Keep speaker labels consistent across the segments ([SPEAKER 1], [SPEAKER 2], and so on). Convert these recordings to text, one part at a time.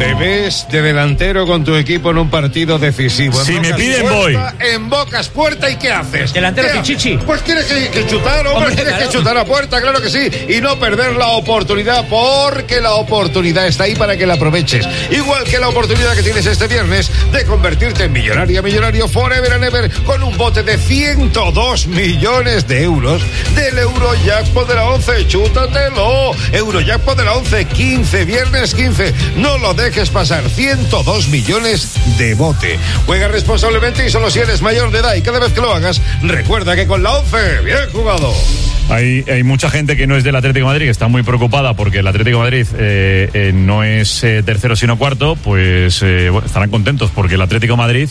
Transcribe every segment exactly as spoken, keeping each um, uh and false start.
[SPEAKER 1] Te ves de delantero con tu equipo en un partido decisivo.
[SPEAKER 2] Si me piden, voy.
[SPEAKER 1] Embocas puerta y ¿qué haces?
[SPEAKER 3] Delantero
[SPEAKER 1] ¿Qué
[SPEAKER 3] Pichichi.
[SPEAKER 1] haces? Pues tienes que, que chutar, hombre,
[SPEAKER 3] Hombre,
[SPEAKER 1] tienes
[SPEAKER 3] claro.
[SPEAKER 1] que chutar a puerta, claro que sí. Y no perder la oportunidad, porque la oportunidad está ahí para que la aproveches. Igual que la oportunidad que tienes este viernes de convertirte en millonaria, millonario forever and ever con un bote de ciento dos millones de euros del Eurojackpot de la once. Chútatelo. Eurojackpot de la once, quince, viernes quince. No lo dejes pasar. ciento dos millones de bote. Juega responsablemente y solo si eres mayor de edad, y cada vez que lo hagas, recuerda que con la once, bien jugado.
[SPEAKER 2] Hay, hay mucha gente que no es del Atlético de Madrid que está muy preocupada porque el Atlético de Madrid eh, eh, no es eh, tercero sino cuarto. Pues eh, bueno, estarán contentos porque el Atlético de Madrid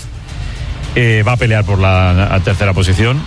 [SPEAKER 2] eh, va a pelear por la, la tercera posición,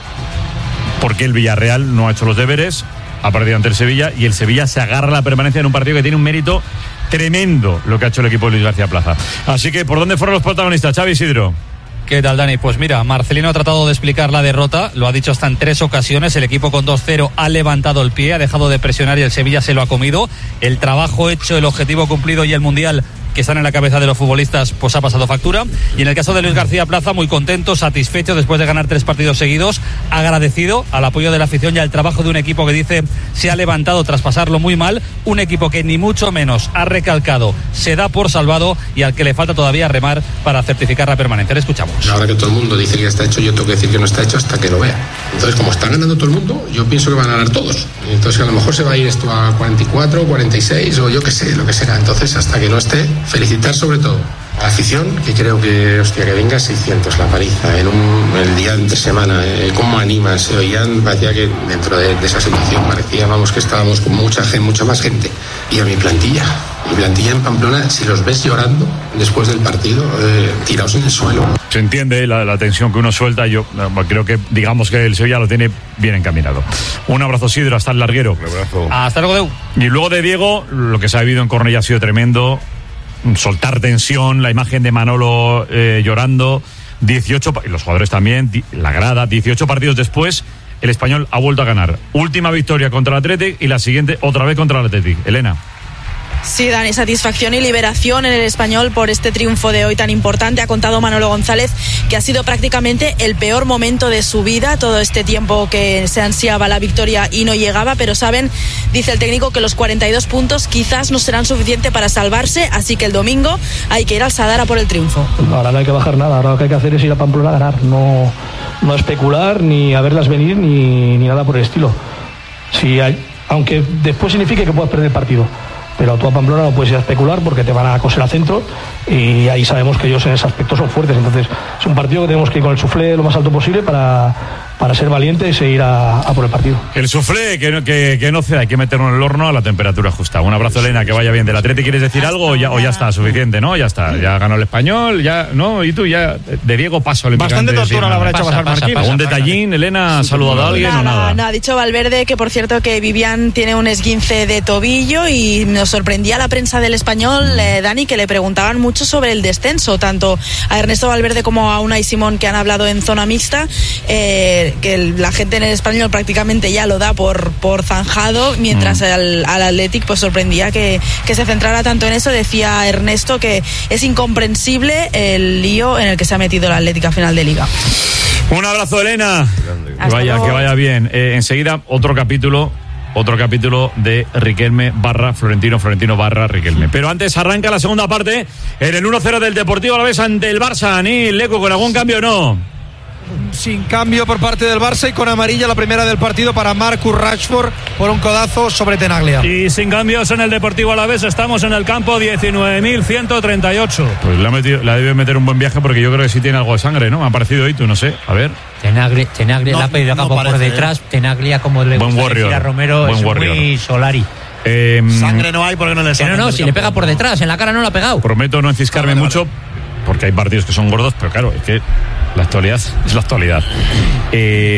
[SPEAKER 2] porque el Villarreal no ha hecho los deberes, ha perdido ante el Sevilla, y el Sevilla se agarra a la permanencia en un partido que tiene un mérito tremendo lo que ha hecho el equipo de Luis García Plaza. Así que, ¿por dónde fueron los protagonistas, Xavi Isidro?
[SPEAKER 3] ¿Qué tal, Dani? Pues mira, Marcelino ha tratado de explicar la derrota, lo ha dicho hasta en tres ocasiones. El equipo con dos cero ha levantado el pie, ha dejado de presionar y el Sevilla se lo ha comido. El trabajo hecho, el objetivo cumplido y el Mundial que están en la cabeza de los futbolistas, pues ha pasado factura. Y en el caso de Luis García Plaza, muy contento, satisfecho después de ganar tres partidos seguidos, agradecido al apoyo de la afición y al trabajo de un equipo que dice se ha levantado tras pasarlo muy mal, un equipo que ni mucho menos ha recalcado, se da por salvado y al que le falta todavía remar para certificar la permanencia. Le escuchamos.
[SPEAKER 4] Ahora que todo el mundo dice que ya está hecho, yo tengo que decir que no está hecho hasta que lo vea. Entonces, como están ganando todo el mundo, yo pienso que van a ganar todos. Entonces, a lo mejor se va a ir esto a cuarenta y cuatro, cuarenta y seis o yo qué sé, lo que será. Entonces, hasta que no esté, felicitar sobre todo a la afición, que creo que, hostia, que venga seiscientos la paliza en un el día de entre semana, eh, cómo animan, se oían, parecía que dentro de, de esa situación parecía, vamos, que estábamos con mucha gente, mucha más gente. Y a mi plantilla, mi plantilla en Pamplona, si los ves llorando después del partido, eh, tirados en el suelo.
[SPEAKER 2] Se entiende la, la tensión que uno suelta. Yo no, creo que, digamos que el Sevilla lo tiene bien encaminado. Un abrazo, Sidro, hasta el larguero.
[SPEAKER 1] Un abrazo.
[SPEAKER 3] Hasta luego, Deu.
[SPEAKER 2] Y luego de Diego, lo que se ha vivido en Cornellá ha sido tremendo. Soltar tensión, la imagen de Manolo eh, llorando. dieciocho, y los jugadores también, la grada. dieciocho partidos después, el Español ha vuelto a ganar. Última victoria contra el Athletic y la siguiente otra vez contra el Athletic. Elena.
[SPEAKER 5] Sí, Dani, satisfacción y liberación en el Español por este triunfo de hoy tan importante. Ha contado Manolo González que ha sido prácticamente el peor momento de su vida, todo este tiempo que se ansiaba la victoria y no llegaba, pero saben, dice el técnico, que los cuarenta y dos puntos quizás no serán suficientes para salvarse, así que el domingo hay que ir al Sadar por el triunfo.
[SPEAKER 6] Ahora no hay que bajar nada, ahora lo que hay que hacer es ir a Pamplona a ganar, no, no especular ni a verlas venir ni, ni nada por el estilo. Si hay, aunque después signifique que puedas perder el partido. Pero tú a Pamplona no puedes ir a especular porque te van a coser al centro y ahí sabemos que ellos en ese aspecto son fuertes. Entonces es un partido que tenemos que ir con el suflé lo más alto posible para, para ser valientes e ir a, a por el partido.
[SPEAKER 2] El suflé, que no, que, que no ceda, hay que meterlo en el horno a la temperatura justa. Un abrazo, Elena, que vaya bien. ¿Del Atleti quieres decir algo o ya, o ya está suficiente, no? Ya está, ya ganó el Español, ya, ¿no? Y tú ya, de Diego paso.
[SPEAKER 7] Bastante tortura le habrá hecho pasar Marquín.
[SPEAKER 2] ¿Algún detallín, Elena? ¿Ha saludado a alguien
[SPEAKER 5] nada,
[SPEAKER 2] o nada?
[SPEAKER 5] No, ha dicho Valverde que, por cierto, que Vivian tiene un esguince de tobillo y nos sorprendía la prensa del Español, eh, Dani, que le preguntaban mucho sobre el descenso, tanto a Ernesto Valverde como a Unai Simón, que han hablado en zona mixta, eh, que el, la gente en el Español prácticamente ya lo da por, por zanjado, mientras mm. al, al Athletic pues sorprendía que, que se centrara tanto en eso. Decía Ernesto que es incomprensible el lío en el que se ha metido el Athletic a final de Liga.
[SPEAKER 2] Un abrazo, Elena. Que vaya, que vaya bien. Eh, enseguida otro capítulo Otro capítulo de Riquelme barra Florentino, Florentino barra Riquelme. Pero antes arranca la segunda parte en el uno cero del Deportivo Alavés ante el Barça. Ni Leco, ¿con algún cambio o no?
[SPEAKER 7] Sin cambio por parte del Barça y con amarilla la primera del partido para Marcus Rashford por un codazo sobre Tenaglia.
[SPEAKER 8] Y sin cambios en el Deportivo Alavés, estamos en el campo diecinueve mil ciento treinta y ocho.
[SPEAKER 2] Pues la, metido, la debe meter un buen viaje porque yo creo que sí tiene algo de sangre, ¿no? Me ha parecido hoy, tú no sé, a ver.
[SPEAKER 9] Tenaglia, Tenaglia no, le ha pedido campo no por detrás, ¿eh? Tenaglia, como le gusta decir a Romero, buen es warrior. Muy Solari.
[SPEAKER 7] Eh, sangre no hay porque no le sale.
[SPEAKER 9] No, no, si le pega por detrás, en la cara no le ha pegado.
[SPEAKER 2] Prometo no enciscarme no, vale, mucho, vale. Porque hay partidos que son gordos, pero claro, es que la actualidad es la actualidad. Eh,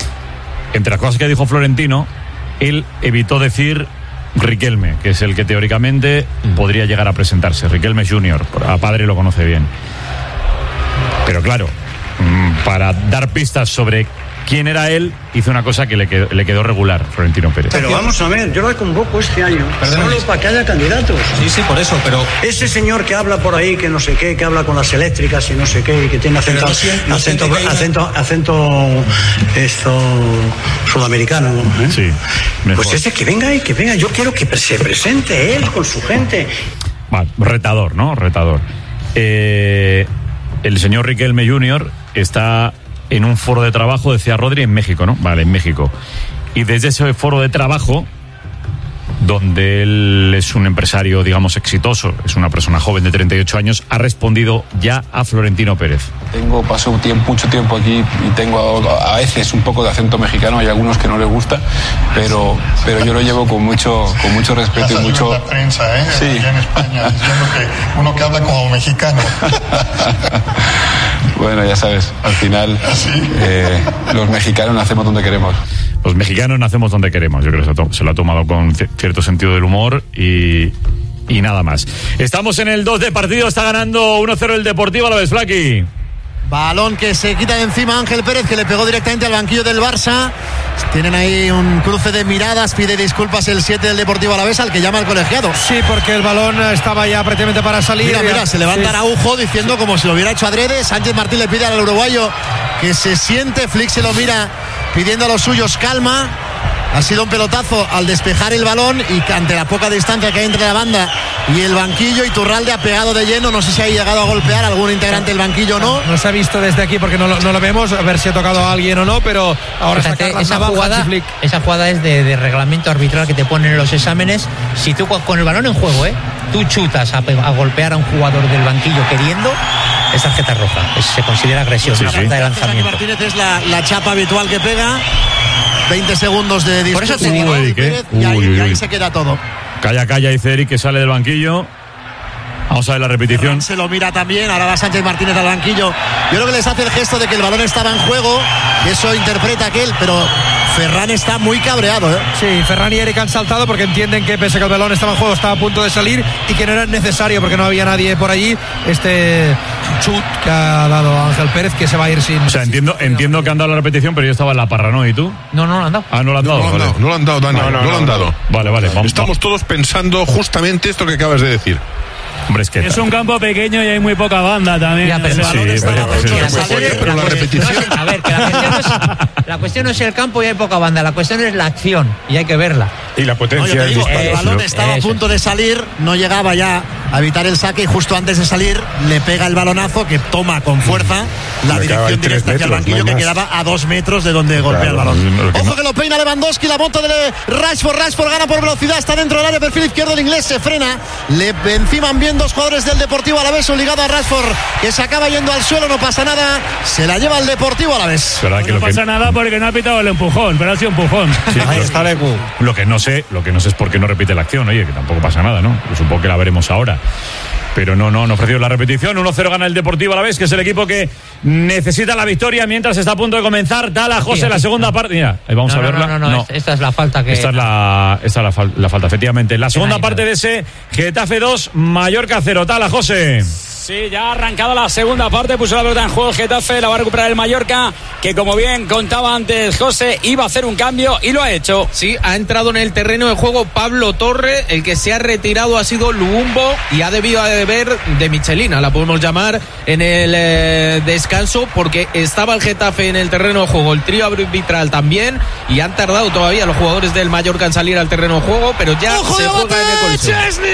[SPEAKER 2] entre las cosas que dijo Florentino, él evitó decir Riquelme, que es el que teóricamente mm. podría llegar a presentarse. Riquelme junior, a padre lo conoce bien. Pero claro, para dar pistas sobre quién era él, hizo una cosa que le quedó, le quedó regular, Florentino Pérez.
[SPEAKER 10] Pero vamos a ver, yo la convoco este año solo para que haya candidatos.
[SPEAKER 11] Sí, sí, por eso, pero...
[SPEAKER 10] Ese señor que habla por ahí, que no sé qué, que habla con las eléctricas y no sé qué, y que tiene acento, no siente, no acento, acento, acento, acento, esto, sudamericano, ¿eh?
[SPEAKER 2] Sí, mejor.
[SPEAKER 10] Pues ese que venga y que venga, yo quiero que se presente él con su gente.
[SPEAKER 2] Vale, retador, ¿no? Retador. Eh, el señor Riquelme junior está en un foro de trabajo, decía Rodri, en México, ¿no? Vale, en México. Y desde ese foro de trabajo, donde él es un empresario, digamos, exitoso, es una persona joven de treinta y ocho años, ha respondido ya a Florentino Pérez.
[SPEAKER 12] Tengo, paso un tiempo, mucho tiempo aquí y tengo a, a veces un poco de acento mexicano, hay algunos que no les gusta, pero, pero yo lo llevo con mucho, con mucho respeto y mucho...
[SPEAKER 13] La prensa, ¿eh?
[SPEAKER 12] Sí.
[SPEAKER 13] Allá en España, diciendo que uno que habla como mexicano.
[SPEAKER 12] Bueno, ya sabes, al final eh, los mexicanos nacemos donde queremos.
[SPEAKER 2] Los mexicanos nacemos donde queremos. Yo creo que se, to- se lo ha tomado con c- cierto sentido del humor y, y nada más. Estamos en el dos de partido, está ganando uno cero el Deportivo Alavés, Flaqui.
[SPEAKER 14] Balón que se quita de encima Ángel Pérez, que le pegó directamente al banquillo del Barça. Tienen ahí un cruce de miradas, pide disculpas el siete del Deportivo Alavés, al que llama el colegiado.
[SPEAKER 7] Sí, porque el balón estaba ya prácticamente para salir.
[SPEAKER 14] Mira, mira, se levanta
[SPEAKER 7] sí.
[SPEAKER 14] Araujo diciendo como si lo hubiera hecho adrede. Sánchez Martín le pide al uruguayo que se siente. Flick se lo mira pidiendo a los suyos calma. Ha sido un pelotazo al despejar el balón y ante la poca distancia que hay entre la banda y el banquillo, Iturralde ha pegado de lleno. No sé si ha llegado a golpear a algún integrante del banquillo o no.
[SPEAKER 7] No se ha visto desde aquí porque no lo, no lo vemos, a ver si ha tocado a alguien o no, pero ahora
[SPEAKER 9] Fíjate,
[SPEAKER 7] está
[SPEAKER 9] esa, jugada, esa jugada es de, de reglamento arbitral que te ponen en los exámenes. Si tú con el balón en juego, ¿eh? tú chutas a, a golpear a un jugador del banquillo queriendo, es tarjeta roja. Es, se considera agresión, sí, una sí. falta de lanzamiento.
[SPEAKER 14] Martínez es la, la chapa habitual que pega. veinte segundos de disputa.
[SPEAKER 9] Por eso te digo,
[SPEAKER 2] Eric, ¿eh?
[SPEAKER 14] y, ahí,
[SPEAKER 2] uy, uy,
[SPEAKER 14] y ahí
[SPEAKER 2] uy.
[SPEAKER 14] se queda todo.
[SPEAKER 2] Calla, calla, dice Eric, que sale del banquillo. Vamos a ver la repetición.
[SPEAKER 14] Se lo mira también, ahora va Sánchez Martínez al banquillo. Yo creo que les hace el gesto de que el balón estaba en juego, que eso interpreta aquel, pero Ferran está muy cabreado, ¿eh?
[SPEAKER 7] Sí, Ferran y Eric han saltado porque entienden que pese a que el balón estaba en juego, estaba a punto de salir y que no era necesario porque no había nadie por allí. Este chut que ha dado Ángel Pérez, que se va a ir sin...
[SPEAKER 2] O sea, entiendo, entiendo que han dado la repetición, pero yo estaba en la parra, ¿no? ¿Y tú?
[SPEAKER 9] No, no lo han dado.
[SPEAKER 2] Ah, no lo han dado.
[SPEAKER 15] No lo han
[SPEAKER 2] vale.
[SPEAKER 15] dado, no lo han dado, Dani, no, no, no, no lo han dado.
[SPEAKER 2] Vale, vale. Vamos,
[SPEAKER 15] Estamos
[SPEAKER 2] vamos.
[SPEAKER 15] todos pensando justamente esto que acabas de decir.
[SPEAKER 2] Hombre, es que...
[SPEAKER 8] Es un campo pequeño y hay muy poca banda también.
[SPEAKER 9] Ya, pero
[SPEAKER 2] Sí,
[SPEAKER 9] el balón está
[SPEAKER 2] pero-
[SPEAKER 9] mucho.
[SPEAKER 2] pero-
[SPEAKER 9] La
[SPEAKER 15] pero-
[SPEAKER 9] sale-
[SPEAKER 15] pero la
[SPEAKER 9] cuestión-
[SPEAKER 15] repetición-
[SPEAKER 9] no es- A ver, que la cuestión, no es, la cuestión no es el campo y hay poca banda, la cuestión es la acción y hay que verla.
[SPEAKER 16] Y la
[SPEAKER 14] No,
[SPEAKER 16] potencia
[SPEAKER 14] yo te
[SPEAKER 16] del
[SPEAKER 14] digo,
[SPEAKER 16] disparo.
[SPEAKER 14] el balón
[SPEAKER 9] Eso,
[SPEAKER 14] estaba a
[SPEAKER 9] eso.
[SPEAKER 14] punto de salir, no llegaba ya a evitar el saque y justo antes de salir le pega el balonazo que toma con fuerza la
[SPEAKER 16] Le acaba en
[SPEAKER 14] dirección
[SPEAKER 16] tres
[SPEAKER 14] directa hacia el
[SPEAKER 16] metros,
[SPEAKER 14] banquillo,
[SPEAKER 16] no hay
[SPEAKER 14] que
[SPEAKER 16] más.
[SPEAKER 14] quedaba a dos metros de donde golpea el balón.
[SPEAKER 2] lo que
[SPEAKER 14] Ojo
[SPEAKER 2] no-
[SPEAKER 14] que lo peina Lewandowski, la moto de Rashford, Rashford gana por velocidad, está dentro del área, perfil izquierdo, el inglés se frena, le enciman bien dos jugadores del Deportivo Alavés, obligado a Rashford que se acaba yendo al suelo, no pasa nada, se la lleva el Deportivo Alavés.
[SPEAKER 2] Es verdad que
[SPEAKER 8] No
[SPEAKER 2] lo que-
[SPEAKER 8] pasa nada porque no ha pitado el empujón, pero ha sido empujón.
[SPEAKER 2] Sí,
[SPEAKER 16] Ahí
[SPEAKER 2] lo-
[SPEAKER 16] está Lecu.
[SPEAKER 2] Lo que no sé, lo que no sé es por qué no repite la acción, oye, que tampoco pasa nada, ¿no? Yo supongo que la veremos ahora. Pero no, no han ofrecido la repetición. uno cero gana el Deportivo Alavés, que es el equipo que necesita la victoria mientras está a punto de comenzar. Tala José,
[SPEAKER 9] Aquí,
[SPEAKER 2] la
[SPEAKER 9] aquí.
[SPEAKER 2] segunda parte. Mira, ahí vamos
[SPEAKER 9] no,
[SPEAKER 2] a
[SPEAKER 9] no,
[SPEAKER 2] verla.
[SPEAKER 9] No, no, no, esta es la falta que...
[SPEAKER 2] Esta es la, esta es la, fal- la falta, efectivamente. La segunda
[SPEAKER 9] ahí,
[SPEAKER 2] parte
[SPEAKER 9] nada.
[SPEAKER 2] de ese Getafe dos, Mallorca cero. Tala José.
[SPEAKER 11] Sí, ya ha arrancado la segunda parte, puso la pelota en juego el Getafe, la va a recuperar el Mallorca, que como bien contaba antes José, iba a hacer un cambio y lo ha hecho.
[SPEAKER 17] Sí, ha entrado en el terreno de juego Pablo Torre, el que se ha retirado ha sido Luumbo y ha debido de ver de Michelina, la podemos llamar, en el eh, descanso, porque estaba el Getafe en el terreno de juego, el trío arbitral también, y han tardado todavía los jugadores del Mallorca en salir al terreno de juego, pero ya
[SPEAKER 14] ¡Ojo
[SPEAKER 17] se
[SPEAKER 14] de
[SPEAKER 17] juega en el Coliseo.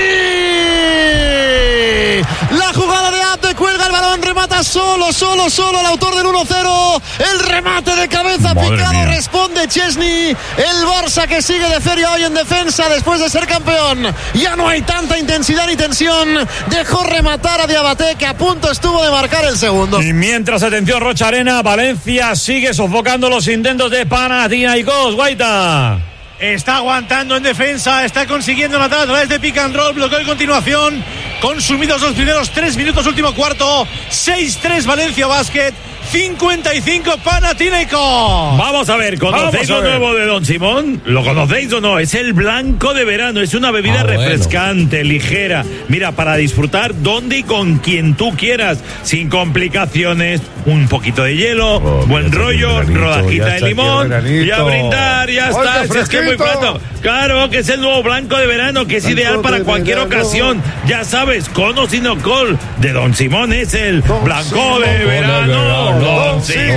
[SPEAKER 14] Chesney! La jugada de Abde, cuelga el balón, remata solo, solo, solo el autor del uno cero. El remate de cabeza
[SPEAKER 2] Madre
[SPEAKER 14] picado,
[SPEAKER 2] mía.
[SPEAKER 14] responde Chesney. El Barça que sigue de feria hoy en defensa después de ser campeón. Ya no hay tanta intensidad ni tensión. Dejó rematar a Diabaté, que a punto estuvo de marcar el segundo.
[SPEAKER 2] Y mientras, atención, Rocha Arena, Valencia sigue sofocando los intentos de Panathinaikos. Guaita.
[SPEAKER 18] Está aguantando en defensa, está consiguiendo matar a través de pick and roll, bloqueo de continuación, consumidos los primeros tres minutos, último cuarto, seis tres Valencia Basket, cincuenta y cinco Panathinaikos.
[SPEAKER 16] Vamos a ver, ¿conocéis lo nuevo de Don Simón? ¿Lo conocéis o no? Es el blanco de verano, es una bebida ah, refrescante, bueno. ligera. Mira, para disfrutar donde y con quien tú quieras, sin complicaciones, un poquito de hielo, oh, buen rollo, granito, rodajita de limón, y a brindar, ya está. Si es que muy pronto. Claro, que es el nuevo blanco de verano, que es blanco ideal para cualquier verano. ocasión. Ya sabes, con o sin alcohol, de Don Simón es el Don blanco Simón, de verano. Don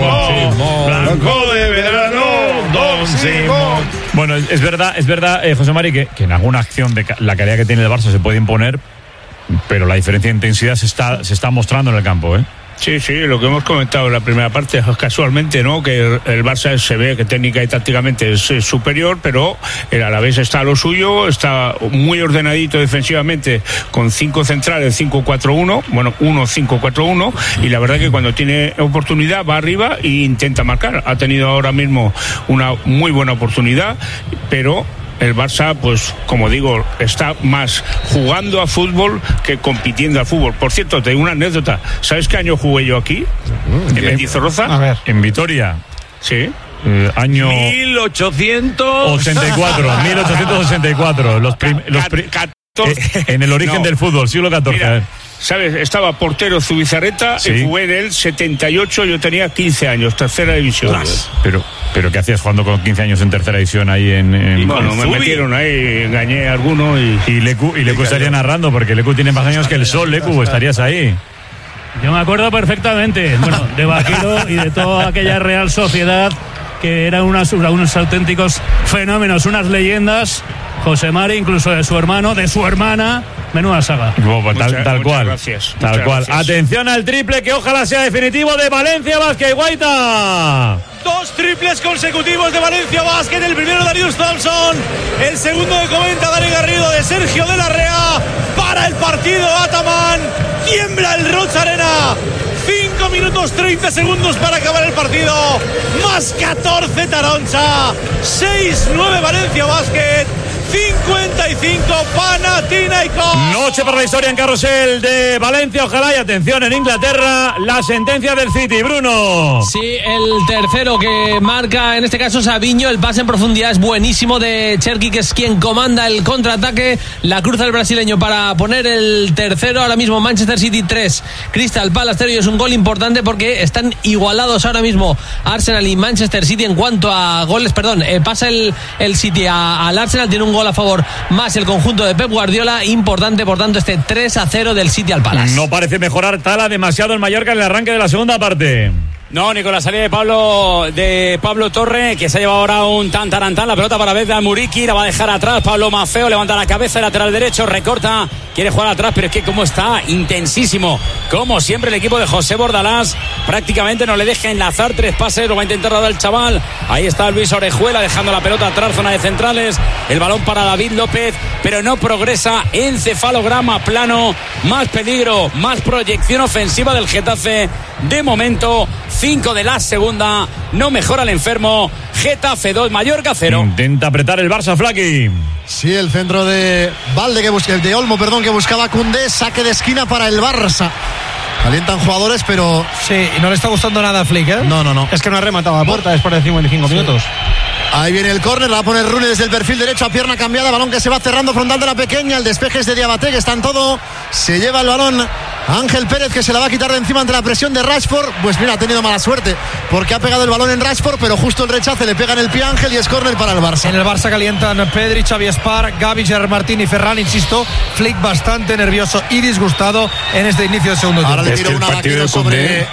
[SPEAKER 16] Simón, blanco de verano, Don Simón.
[SPEAKER 2] Bueno, es, es verdad, es verdad, eh, José Mari, que, que en alguna acción de ca- la calidad que tiene el Barça se puede imponer, pero la diferencia de intensidad se está, se está mostrando en el campo, ¿eh?
[SPEAKER 19] Sí, sí, lo que hemos comentado en la primera parte, casualmente, ¿no? Que el, el Barça se ve que técnica y tácticamente es, es superior, pero el Alavés está a lo suyo, está muy ordenadito defensivamente, con cinco centrales, cinco cuatro uno, bueno, uno cinco cuatro uno, y la verdad que cuando tiene oportunidad va arriba e intenta marcar. Ha tenido ahora mismo una muy buena oportunidad, pero el Barça, pues como digo, está más jugando a fútbol que compitiendo a fútbol. Por cierto, te digo una anécdota. ¿Sabes qué año jugué yo aquí? ¿En Mendizorroza?
[SPEAKER 2] A ver. ¿En Vitoria?
[SPEAKER 19] Sí.
[SPEAKER 2] Eh, año
[SPEAKER 16] mil ochocientos
[SPEAKER 2] ochenta y cuatro. mil ochocientos ochenta y cuatro. Los prim... los prim... eh, en el origen no. del fútbol, siglo catorce. Mira,
[SPEAKER 19] ¿sabes? Estaba portero Zubizarreta, ¿sí? Y jugué en él setenta y ocho, yo tenía quince años, tercera división.
[SPEAKER 2] Tras. Pero, pero ¿qué hacías jugando con quince años en tercera división ahí en, en
[SPEAKER 19] bueno, me Zubi? metieron ahí, engañé a alguno y...
[SPEAKER 2] Y Lecu, y Lecu estaría narrando, porque Lecu tiene más años que el Sol, Lecu, estarías ahí.
[SPEAKER 8] Yo me acuerdo perfectamente, bueno, de Vaquero y de toda aquella Real Sociedad, que eran unas, unos auténticos fenómenos, unas leyendas. José Mari, incluso de su hermano, de su hermana. Menuda saga.
[SPEAKER 2] Oh, pues tal,
[SPEAKER 19] muchas,
[SPEAKER 2] tal
[SPEAKER 19] muchas
[SPEAKER 2] cual.
[SPEAKER 19] Gracias,
[SPEAKER 2] tal cual.
[SPEAKER 19] Gracias.
[SPEAKER 2] Atención al triple que ojalá sea definitivo de Valencia Basket Guaita.
[SPEAKER 18] Dos triples consecutivos de Valencia Basket. El primero Darius Thompson. El segundo de comenta Dani Garrido de Sergio de la Rea. Para el partido Ataman. Tiembla el Roig Arena. cinco minutos treinta segundos para acabar el partido. Más catorce Taroncha. seis nueve Valencia Basket. cincuenta y cinco Panathinaikos.
[SPEAKER 2] Noche para la historia en carrusel de Valencia, ojalá, y atención en Inglaterra, la sentencia del City, Bruno.
[SPEAKER 20] Sí, el tercero que marca en este caso Sabiño, el pase en profundidad es buenísimo de Cherki, que es quien comanda el contraataque, la cruza el brasileño para poner el tercero. Ahora mismo Manchester City tres, Crystal Palace cero, y es un gol importante porque están igualados ahora mismo Arsenal y Manchester City en cuanto a goles, perdón, eh, pasa el, el City a, al Arsenal, tiene un gol a favor más el conjunto de Pep Guardiola, importante por tanto este tres a cero del City al Palace.
[SPEAKER 2] No parece mejorar Tala demasiado el Mallorca en el arranque de la segunda parte.
[SPEAKER 11] No, ni con la salida de Pablo de Pablo Torre, que se ha llevado ahora un tan tarantán, la pelota para vez de Muriqui, la va a dejar atrás. Pablo Maceo levanta la cabeza, lateral derecho, recorta, quiere jugar atrás, pero es que como está intensísimo, como siempre el equipo de José Bordalás, prácticamente no le deja enlazar tres pases, lo va a intentar dar el chaval. Ahí está Luis Orejuela dejando la pelota atrás, zona de centrales, el balón para David López, pero no progresa, encefalograma plano, más peligro, más proyección ofensiva del Getafe. De momento, cinco de la segunda, no mejora el enfermo. Getafe dos, Mallorca cero.
[SPEAKER 2] Intenta apretar el Barça, Flaky.
[SPEAKER 14] Sí, el centro de Valde que busca, de Olmo, perdón, que buscaba Koundé, saque de esquina para el Barça. Calientan jugadores, pero
[SPEAKER 7] sí, y no le está gustando nada a Flick, ¿eh?
[SPEAKER 14] No, no, no.
[SPEAKER 7] Es que no ha rematado a puerta después de cincuenta y cinco minutos.
[SPEAKER 14] Ahí viene el córner, la va a poner Rooney desde el perfil derecho a pierna cambiada, balón que se va cerrando frontal de la pequeña, el despeje es de Diabaté, que está en todo, se lleva el balón Ángel Pérez, que se la va a quitar de encima ante la presión de Rashford. Pues mira, ha tenido mala suerte porque ha pegado el balón en Rashford, pero justo el rechace le pega en el pie a Ángel y es córner para el Barça.
[SPEAKER 7] En el Barça calientan Pedri, Xavi Espar, Gavi, Gerard Martín y Ferran. Insisto, Flick bastante nervioso y disgustado en este inicio de segundo tiempo.
[SPEAKER 14] Ahora le tiro una vaquero sobre...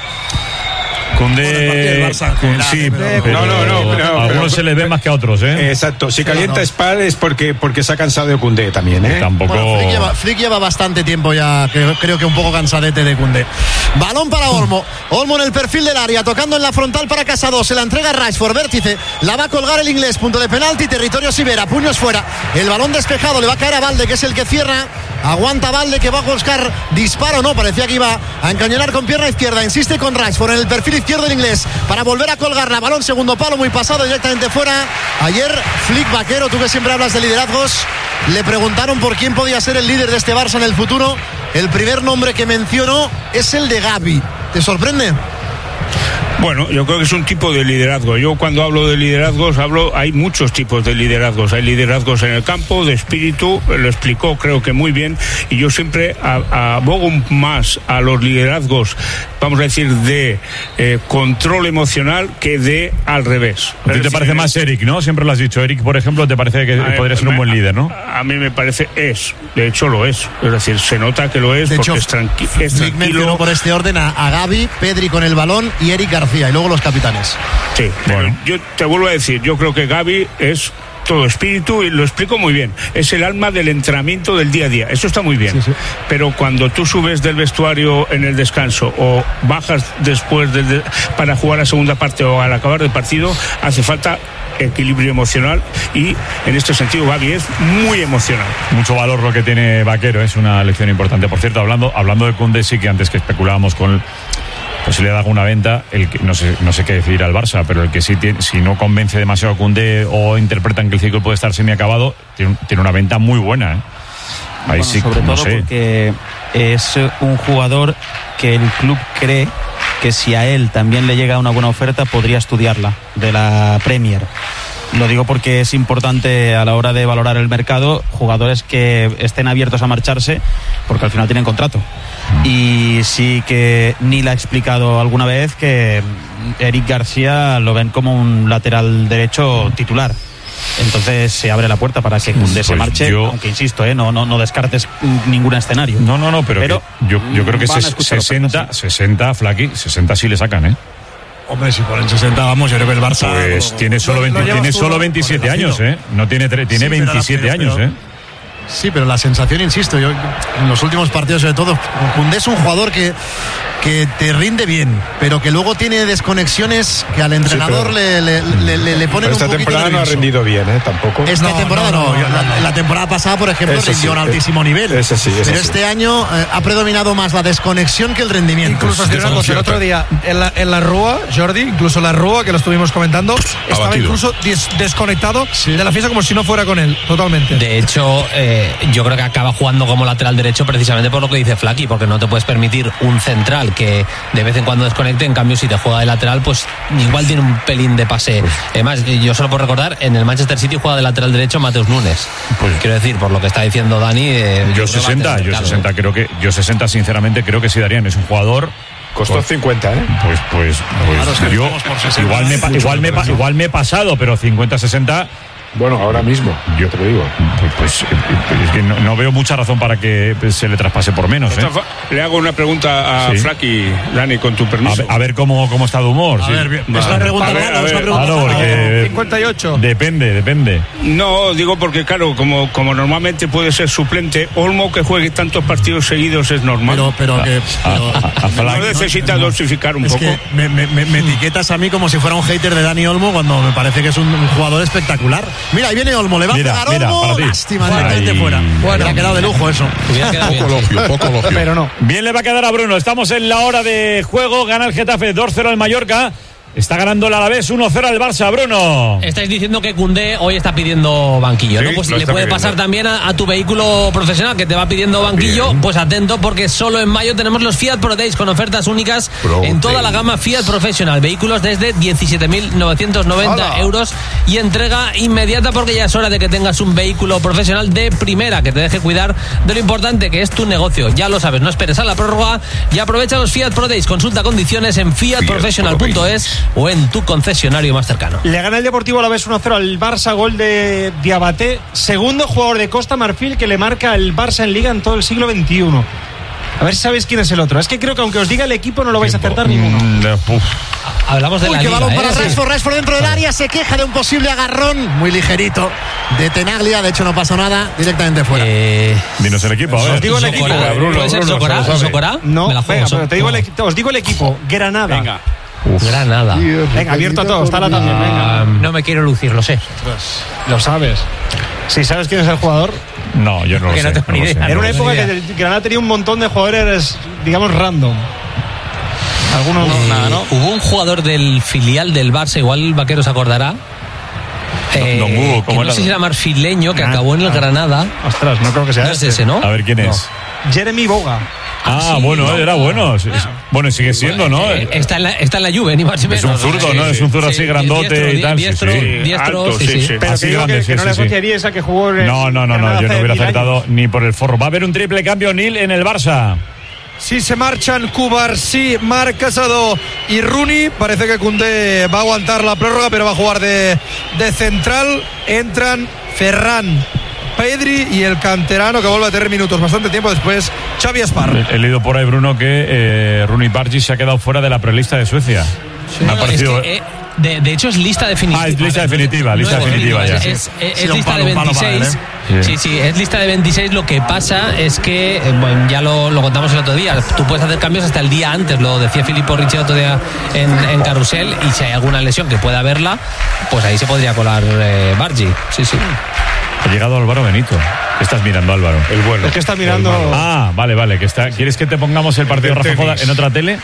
[SPEAKER 2] Koundé, sí, pero
[SPEAKER 21] no, no, no, pero,
[SPEAKER 2] a algunos
[SPEAKER 21] pero,
[SPEAKER 2] se les ve más que a otros, ¿eh?
[SPEAKER 21] Exacto, si calienta
[SPEAKER 14] no, no.
[SPEAKER 21] Spar es porque, porque se ha cansado de Koundé también, ¿eh?
[SPEAKER 2] Tampoco...
[SPEAKER 14] Bueno, Flick, lleva, Flick lleva bastante tiempo ya, creo, creo que un poco cansadete de Koundé. Balón para Olmo, Olmo en el perfil del área, tocando en la frontal para Casado, se la entrega a Rashford, vértice, la va a colgar el inglés, punto de penalti, territorio Sibera, puños fuera, el balón despejado, le va a caer a Valde, que es el que cierra, aguanta Valde, que va a buscar disparo, no, parecía que iba a encañonar con pierna izquierda, insiste con Rashford en el perfil izquierdo del inglés, para volver a colgarla, balón segundo palo, muy pasado, directamente fuera. Ayer Flick Vaquero, tú que siempre hablas de liderazgos, le preguntaron por quién podía ser el líder de este Barça en el futuro. El primer nombre que mencionó es el de Gavi. ¿Te sorprende?
[SPEAKER 19] Bueno, yo creo que es un tipo de liderazgo. Yo cuando hablo de liderazgos, hablo, hay muchos tipos de liderazgos. Hay liderazgos en el campo, de espíritu, lo explicó creo que muy bien, y yo siempre abogo más a los liderazgos, vamos a decir, de eh, control emocional que de al revés.
[SPEAKER 2] ¿A ti te parece más Eric, no? Siempre lo has dicho. Eric, por ejemplo, ¿te parece que
[SPEAKER 19] A
[SPEAKER 2] podría
[SPEAKER 19] mí,
[SPEAKER 2] ser un buen líder, no?
[SPEAKER 19] A, a mí me parece es, de hecho lo es. Es decir, se nota que lo es
[SPEAKER 14] De
[SPEAKER 19] porque
[SPEAKER 14] hecho,
[SPEAKER 19] es, tranqui es
[SPEAKER 14] Flick mencionó
[SPEAKER 19] tranquilo.
[SPEAKER 14] por este orden a, a Gavi, Pedri con el balón y Eric García, y luego los capitanes.
[SPEAKER 19] Sí, bueno, yo te vuelvo a decir, yo creo que Gavi es todo espíritu, y lo explico muy bien, es el alma del entrenamiento del día a día, eso está muy bien, sí, sí. Pero cuando tú subes del vestuario en el descanso o bajas después de, de, para jugar la segunda parte o al acabar del partido, hace falta equilibrio emocional, y en este sentido Gavi es muy emocional.
[SPEAKER 2] Mucho valor lo que tiene Vaquero, es una lección importante. Por cierto, hablando, hablando de Koundé, sí que antes que especulábamos con posibilidad de alguna venta, el que, no sé no sé qué decidir al Barça, pero el que sí tiene, si no convence demasiado a Koundé o interpretan que el ciclo puede estar semiacabado, tiene, tiene una venta muy buena, ¿eh? Ahí
[SPEAKER 4] Bueno,
[SPEAKER 2] sí,
[SPEAKER 4] sobre
[SPEAKER 2] no
[SPEAKER 4] todo
[SPEAKER 2] sé.
[SPEAKER 4] porque es un jugador que el club cree que si a él también le llega una buena oferta podría estudiarla de la Premier. Lo digo porque es importante a la hora de valorar el mercado jugadores que estén abiertos a marcharse, porque al final tienen contrato. Y sí que Neil ha explicado alguna vez que Eric García lo ven como un lateral derecho titular. Entonces se abre la puerta para que Koundé
[SPEAKER 2] Pues
[SPEAKER 4] se marche,
[SPEAKER 2] yo-
[SPEAKER 4] aunque insisto, ¿eh? no, no, no descartes ningún escenario.
[SPEAKER 2] No, no, no, pero, que yo, yo creo que
[SPEAKER 4] van a
[SPEAKER 2] ses-
[SPEAKER 4] escuchar
[SPEAKER 2] sesenta, sesenta, Flaky, sesenta sí le sacan, ¿eh?
[SPEAKER 22] Hombre, si ponen sesenta, vamos, yo creo que el Barça...
[SPEAKER 2] Pues
[SPEAKER 22] lo-
[SPEAKER 2] tiene solo,
[SPEAKER 22] lo- lo
[SPEAKER 2] veinte
[SPEAKER 22] llevas
[SPEAKER 2] tiene
[SPEAKER 22] tú,
[SPEAKER 2] solo
[SPEAKER 22] ¿no?
[SPEAKER 2] veintisiete
[SPEAKER 22] Por el
[SPEAKER 2] años, ¿eh? No tiene, tre- tiene
[SPEAKER 14] Sí, pero la-
[SPEAKER 2] veintisiete
[SPEAKER 14] pero-
[SPEAKER 2] años,
[SPEAKER 14] pero-
[SPEAKER 2] ¿eh?
[SPEAKER 14] Sí, pero la sensación, insisto, yo en los últimos partidos sobre todo, Koundé es un jugador que, que te rinde bien, pero que luego tiene desconexiones que al entrenador
[SPEAKER 21] Sí,
[SPEAKER 14] le, le, le, le- le ponen
[SPEAKER 21] Pero
[SPEAKER 14] un
[SPEAKER 21] esta
[SPEAKER 14] poquito
[SPEAKER 21] temporada no ha
[SPEAKER 14] nervioso.
[SPEAKER 21] rendido bien, ¿eh? Tampoco.
[SPEAKER 14] Esta
[SPEAKER 21] No,
[SPEAKER 14] temporada no,
[SPEAKER 21] no, no,
[SPEAKER 14] la,
[SPEAKER 21] no.
[SPEAKER 14] la temporada pasada, por ejemplo,
[SPEAKER 21] Ese
[SPEAKER 14] rindió
[SPEAKER 21] sí,
[SPEAKER 14] a un altísimo nivel.
[SPEAKER 21] ese sí, ese
[SPEAKER 14] pero
[SPEAKER 21] sí.
[SPEAKER 14] este año eh, ha predominado más la desconexión que el rendimiento.
[SPEAKER 7] Incluso si una cosa, el otro día en la, en la Rúa, Jordi, incluso la Rúa, que lo estuvimos comentando, estaba
[SPEAKER 21] Abatido.
[SPEAKER 7] incluso des- desconectado de la fiesta como si no fuera con él, totalmente.
[SPEAKER 20] De hecho, eh, yo creo que acaba jugando como lateral derecho precisamente por lo que dice Flaky, porque no te puedes permitir un central que de vez en cuando desconecte. En cambio, si te juega de lateral, pues igual tiene un pelín de pase. Además, yo solo por recordar, en el Manchester City juega de lateral derecho Mateus Nunes.
[SPEAKER 2] Pues,
[SPEAKER 20] quiero decir, por lo que está diciendo Dani, eh,
[SPEAKER 2] Yo
[SPEAKER 20] creo que va a
[SPEAKER 2] sesenta,
[SPEAKER 20] tener
[SPEAKER 2] yo
[SPEAKER 20] mercado,
[SPEAKER 2] sesenta,
[SPEAKER 20] ¿eh?
[SPEAKER 2] creo que, yo sesenta, sinceramente, creo que sí, Darían, es un jugador.
[SPEAKER 21] Costó
[SPEAKER 2] pues,
[SPEAKER 21] cincuenta, ¿eh?
[SPEAKER 2] Pues, pues, pues
[SPEAKER 21] Claro, es que
[SPEAKER 2] yo,
[SPEAKER 21] estamos por sesenta,
[SPEAKER 2] igual me, pa-
[SPEAKER 21] mucho
[SPEAKER 2] igual, me, pa-
[SPEAKER 21] retraso.
[SPEAKER 2] igual me he pasado, pero cincuenta, sesenta.
[SPEAKER 21] Bueno, ahora mismo, yo te lo digo.
[SPEAKER 2] Pues, pues, eh, es que no, no veo mucha razón para que se le traspase por menos, ¿eh?
[SPEAKER 19] Le hago una pregunta a
[SPEAKER 2] Sí.
[SPEAKER 19] Flaky, Dani, con tu
[SPEAKER 2] A
[SPEAKER 19] permiso.
[SPEAKER 2] ver, a ver cómo, cómo está de humor.
[SPEAKER 19] A
[SPEAKER 2] sí.
[SPEAKER 19] ver, bien.
[SPEAKER 2] Va.
[SPEAKER 19] Es una pregunta A ver, mala, a es una ver. pregunta
[SPEAKER 2] Claro,
[SPEAKER 19] mala.
[SPEAKER 2] porque
[SPEAKER 7] cincuenta y ocho.
[SPEAKER 2] Depende, depende.
[SPEAKER 19] No, digo porque, claro, como, como normalmente puede ser suplente, Olmo que juegue tantos partidos seguidos es normal.
[SPEAKER 14] Pero, pero que. pero-
[SPEAKER 19] no necesita dosificar un
[SPEAKER 14] Es
[SPEAKER 19] poco.
[SPEAKER 14] que me, me- me- me etiquetas a mí como si fuera un hater de Dani Olmo cuando me parece que es un, un jugador espectacular. Mira, ahí viene Olmo, le va
[SPEAKER 2] Mira,
[SPEAKER 14] a pegar
[SPEAKER 2] mira,
[SPEAKER 14] Olmo.
[SPEAKER 2] para ti.
[SPEAKER 14] Lástima, directamente
[SPEAKER 2] Ay.
[SPEAKER 14] fuera.
[SPEAKER 2] Bueno.
[SPEAKER 14] Le ha quedado de lujo eso.
[SPEAKER 21] Poco elogio, poco elogio.
[SPEAKER 7] Pero no.
[SPEAKER 2] Bien le va a quedar a Bruno. Estamos en la hora de juego. Gana el Getafe dos cero al Mallorca. Está ganando el Alavés uno cero al Barça, Bruno.
[SPEAKER 20] Estáis diciendo que Koundé hoy está pidiendo banquillo,
[SPEAKER 2] Sí,
[SPEAKER 20] ¿no? Pues
[SPEAKER 2] lo
[SPEAKER 20] le
[SPEAKER 2] está
[SPEAKER 20] puede
[SPEAKER 2] pidiendo.
[SPEAKER 20] pasar también a, a tu vehículo profesional que te va pidiendo banquillo.
[SPEAKER 2] Bien.
[SPEAKER 20] Pues atento, porque solo en mayo tenemos los Fiat Pro Days con ofertas únicas
[SPEAKER 2] Pro
[SPEAKER 20] en toda
[SPEAKER 2] Days.
[SPEAKER 20] la gama Fiat Professional. Vehículos desde diecisiete mil novecientos noventa
[SPEAKER 2] ¡Hala!
[SPEAKER 20] euros y entrega inmediata, porque ya es hora de que tengas un vehículo profesional de primera que te deje cuidar de lo importante que es tu negocio. Ya lo sabes, no esperes a la prórroga y aprovecha los Fiat Pro Days. Consulta condiciones en fiat professional punto es o en tu concesionario más cercano.
[SPEAKER 18] Le gana el Deportivo Alavés uno cero al Barça, gol de Diabaté, segundo jugador de Costa Marfil que le marca el Barça en Liga en todo el siglo veintiuno. A ver si sabéis quién es el otro. Es que creo que aunque os diga el equipo no lo vais a acertar ninguno.
[SPEAKER 20] Hablamos de
[SPEAKER 14] Uy,
[SPEAKER 20] la
[SPEAKER 14] qué
[SPEAKER 20] Liga,
[SPEAKER 14] balón
[SPEAKER 20] ¿eh?
[SPEAKER 14] para
[SPEAKER 20] Sí.
[SPEAKER 14] Rashford, Rashford dentro del área, se queja de un posible agarrón muy ligerito de Tenaglia, de hecho no pasó nada, directamente fuera.
[SPEAKER 20] Eh,
[SPEAKER 2] Dinos el equipo, a ver.
[SPEAKER 18] Os digo el equipo.
[SPEAKER 20] Socorá,
[SPEAKER 2] Bruno,
[SPEAKER 20] ¿puede ser
[SPEAKER 2] Bruno,
[SPEAKER 20] Socorá?
[SPEAKER 2] se lo sabe.
[SPEAKER 20] ¿Socorá?
[SPEAKER 18] No,
[SPEAKER 20] Me la juego,
[SPEAKER 18] venga,
[SPEAKER 20] so-
[SPEAKER 18] pero te digo el
[SPEAKER 20] no.
[SPEAKER 18] equi- os digo el equipo. Granada.
[SPEAKER 19] Venga.
[SPEAKER 20] Granada.
[SPEAKER 18] Venga, abierto a todos, está la también, venga.
[SPEAKER 9] No me quiero lucir, lo sé.
[SPEAKER 18] Lo sabes. Si sabes quién es el jugador.
[SPEAKER 2] No, yo no lo
[SPEAKER 9] Que
[SPEAKER 2] sé.
[SPEAKER 9] no tengo ni
[SPEAKER 2] lo sé,
[SPEAKER 9] idea.
[SPEAKER 2] no
[SPEAKER 18] Era
[SPEAKER 2] lo
[SPEAKER 18] una
[SPEAKER 2] sé.
[SPEAKER 18] época que el Granada tenía un montón de jugadores, digamos, random. Algunos no,
[SPEAKER 20] Eh,
[SPEAKER 18] nada, ¿no?
[SPEAKER 20] Hubo un jugador del filial del Barça, igual el Vaquero se acordará. Eh,
[SPEAKER 2] Don Hugo, ¿cómo
[SPEAKER 20] que no
[SPEAKER 2] era?
[SPEAKER 20] sé si era marfileño, que
[SPEAKER 18] Ah,
[SPEAKER 20] acabó en el
[SPEAKER 18] ah.
[SPEAKER 20] Granada.
[SPEAKER 18] Ostras, no creo que sea
[SPEAKER 20] No es
[SPEAKER 18] este.
[SPEAKER 20] ese, ¿no?
[SPEAKER 2] A ver quién es.
[SPEAKER 18] Jeremy Boga.
[SPEAKER 2] Ah,
[SPEAKER 20] sí,
[SPEAKER 2] bueno,
[SPEAKER 20] no,
[SPEAKER 2] era bueno. Sí, sí. Bueno, sigue siendo, ¿no?
[SPEAKER 20] Eh, Está en la, está en la Juve, ni más ni menos.
[SPEAKER 2] Es un zurdo, ¿no? Es un zurdo así grandote y tal.
[SPEAKER 20] Diestro,
[SPEAKER 2] sí, sí.
[SPEAKER 20] diestro,
[SPEAKER 2] Alto,
[SPEAKER 20] sí, sí.
[SPEAKER 2] sí.
[SPEAKER 1] Pero
[SPEAKER 2] Así
[SPEAKER 1] te digo
[SPEAKER 2] grande,
[SPEAKER 1] que,
[SPEAKER 2] sí,
[SPEAKER 1] que no
[SPEAKER 2] sí,
[SPEAKER 1] le
[SPEAKER 2] sí.
[SPEAKER 1] asociarías a que jugó en el
[SPEAKER 2] No, no, no, no, yo no hubiera acertado ni por el forro. Va a haber un triple cambio, Nil, en el Barça.
[SPEAKER 7] Si se marchan Cubarsí, Marc Casado y Rooney, parece que Koundé va a aguantar la prórroga, pero va a jugar de, de central. Entran Ferran, Pedri y el canterano que vuelve a tener minutos bastante tiempo después, Xavi Espar.
[SPEAKER 2] He, he leído por ahí, Bruno, que eh, Rooney Bargi se ha quedado fuera de la prelista de Suecia.
[SPEAKER 20] Sí.
[SPEAKER 2] Me ha
[SPEAKER 20] No,
[SPEAKER 2] parecido...
[SPEAKER 20] es que, eh, de, de hecho es lista definitiva.
[SPEAKER 2] Ah, es lista definitiva,
[SPEAKER 20] No
[SPEAKER 2] lista
[SPEAKER 20] es
[SPEAKER 2] definitiva ya.
[SPEAKER 20] Es, es, es
[SPEAKER 2] Sí, un
[SPEAKER 20] lista
[SPEAKER 2] palo,
[SPEAKER 20] de
[SPEAKER 2] un palo para él,
[SPEAKER 20] veintiséis.
[SPEAKER 2] ¿eh?
[SPEAKER 20] Sí.
[SPEAKER 2] Sí.
[SPEAKER 20] sí, es lista de veintiséis. Lo que pasa es que, eh, bueno, ya lo, lo contamos el otro día, tú puedes hacer cambios hasta el día antes, lo decía Filippo Ricci el otro día en, en Carrusel, y si hay alguna lesión que pueda haberla, pues ahí se podría colar eh, Bargi. Sí, sí.
[SPEAKER 2] Ha llegado Álvaro Benito. ¿Qué estás mirando, Álvaro?
[SPEAKER 21] El bueno.
[SPEAKER 1] Es que está mirando.
[SPEAKER 2] Ah, vale, vale. Que está... ¿Quieres que te pongamos el partido de Rafa Foda en otra tele?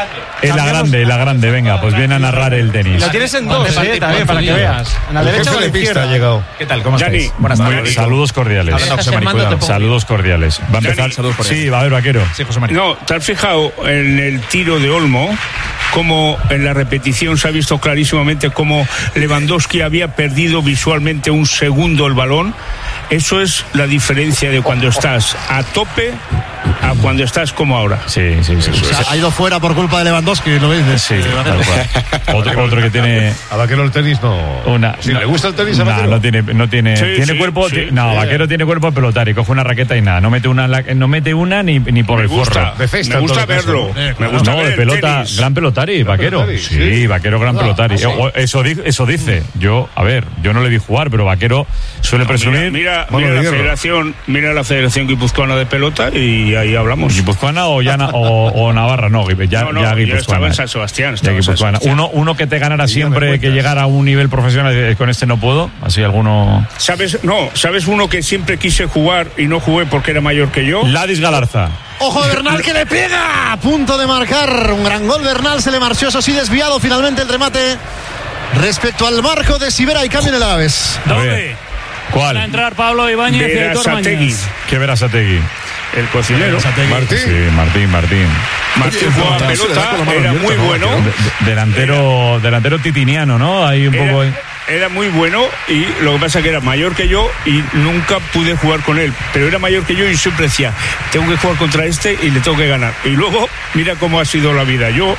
[SPEAKER 2] En la grande, en la grande. Venga, pues viene a narrar el tenis.
[SPEAKER 1] Lo tienes en dos, eh, también, para que veas. En la derecha o en la izquierda.
[SPEAKER 21] ha llegado.
[SPEAKER 1] ¿Qué tal? ¿Cómo
[SPEAKER 2] Yanni,
[SPEAKER 1] estáis? Buenas
[SPEAKER 2] muy-
[SPEAKER 1] tardes.
[SPEAKER 2] saludos cordiales.
[SPEAKER 1] Habla José Mari, cuidado.
[SPEAKER 2] Saludos cordiales. Va a empezar.
[SPEAKER 19] Yanni, saludos cordiales.
[SPEAKER 2] Sí, va a haber vaquero.
[SPEAKER 1] Sí, José Mari.
[SPEAKER 19] No, ¿te has fijado en el tiro de Olmo? Como en la repetición se ha visto clarísimamente cómo Lewandowski había perdido visualmente un segundo el balón. Eso es la diferencia de cuando estás a tope a cuando estás como ahora.
[SPEAKER 2] Sí, sí, sí.
[SPEAKER 14] O sea, ha ido fuera por culpa de Lewandowski, ¿lo veis?
[SPEAKER 2] Sí, tal cual. Otro, otro que tiene
[SPEAKER 21] A Vaquero el tenis no.
[SPEAKER 2] una.
[SPEAKER 21] Si
[SPEAKER 2] no-
[SPEAKER 21] le gusta el tenis a
[SPEAKER 2] nah,
[SPEAKER 21] Vaquero.
[SPEAKER 2] no tiene, no tiene,
[SPEAKER 19] Sí,
[SPEAKER 2] tiene
[SPEAKER 19] sí,
[SPEAKER 2] cuerpo.
[SPEAKER 19] sí.
[SPEAKER 2] ti- no,
[SPEAKER 21] Ya, ya.
[SPEAKER 2] Vaquero tiene cuerpo a pelotar y coge una raqueta y nada. No mete una, la- no mete una ni, ni por
[SPEAKER 19] Me
[SPEAKER 2] el
[SPEAKER 19] gusta,
[SPEAKER 2] forro.
[SPEAKER 21] De festa,
[SPEAKER 19] me gusta
[SPEAKER 21] entonces,
[SPEAKER 19] verlo.
[SPEAKER 21] eso. Eh,
[SPEAKER 19] Me gusta
[SPEAKER 2] No,
[SPEAKER 19] ver
[SPEAKER 2] de
[SPEAKER 19] el
[SPEAKER 2] pelota,
[SPEAKER 19] tenis.
[SPEAKER 2] gran pelotari, Vaquero.
[SPEAKER 21] pelotari,
[SPEAKER 2] Sí,
[SPEAKER 21] sí.
[SPEAKER 2] Vaquero, gran
[SPEAKER 21] Ah,
[SPEAKER 2] pelotari.
[SPEAKER 21] ah, sí.
[SPEAKER 2] O- Eso, di- eso dice. Yo, a ver, yo no le vi jugar, pero Vaquero suele presumir.
[SPEAKER 19] Mira, mira,
[SPEAKER 21] Mano
[SPEAKER 19] mira
[SPEAKER 21] de
[SPEAKER 19] la
[SPEAKER 21] hierro.
[SPEAKER 19] federación, mira la Federación Guipuzcoana de Pelota y ahí hablamos.
[SPEAKER 2] Guipuzcoana o, ya na- o, o Navarra, no, ya,
[SPEAKER 19] No, no,
[SPEAKER 2] ya
[SPEAKER 19] yo
[SPEAKER 2] Guipuzcoana.
[SPEAKER 19] estaba en San Sebastián,
[SPEAKER 2] Ya
[SPEAKER 19] estaba en San
[SPEAKER 2] Guipuzcoana.
[SPEAKER 19] Sebastián.
[SPEAKER 2] Uno, uno que te ganara
[SPEAKER 21] Y ya me
[SPEAKER 2] siempre, que
[SPEAKER 21] cuentas.
[SPEAKER 2] llegara a un nivel profesional, eh, con este no puedo. Así alguno.
[SPEAKER 19] ¿Sabes? No, ¿sabes uno que siempre quise jugar y no jugué porque era mayor que yo?
[SPEAKER 2] Ladis Galarza.
[SPEAKER 14] Ojo de Bernal que le pega. A punto de marcar un gran gol. Bernal se le marchó, eso sí, desviado finalmente el remate respecto al marco de Sibera y cambio en el Aves.
[SPEAKER 2] A ver,
[SPEAKER 8] ¿Dónde?
[SPEAKER 2] ¿cuál?
[SPEAKER 8] Va a entrar Pablo Ibáñez y Aitor
[SPEAKER 19] Berasategui,
[SPEAKER 8] Mañas.
[SPEAKER 2] ¿Qué verás a Tegui?
[SPEAKER 19] el cocinero.
[SPEAKER 21] Martín.
[SPEAKER 2] Sí, Martín, Martín.
[SPEAKER 19] Martín
[SPEAKER 21] Oye,
[SPEAKER 19] jugaba
[SPEAKER 21] pero se le da
[SPEAKER 19] pelota,
[SPEAKER 21] con la mano
[SPEAKER 19] era
[SPEAKER 21] abierta,
[SPEAKER 19] muy
[SPEAKER 21] ¿no?
[SPEAKER 19] bueno.
[SPEAKER 2] De- delantero, delantero titiniano, ¿no? Ahí un poco.
[SPEAKER 19] Era, era muy bueno y lo que pasa es que era mayor que yo y nunca pude jugar con él, pero era mayor que yo y siempre decía, tengo que jugar contra este y le tengo que ganar. Y luego, mira cómo ha sido la vida. Yo,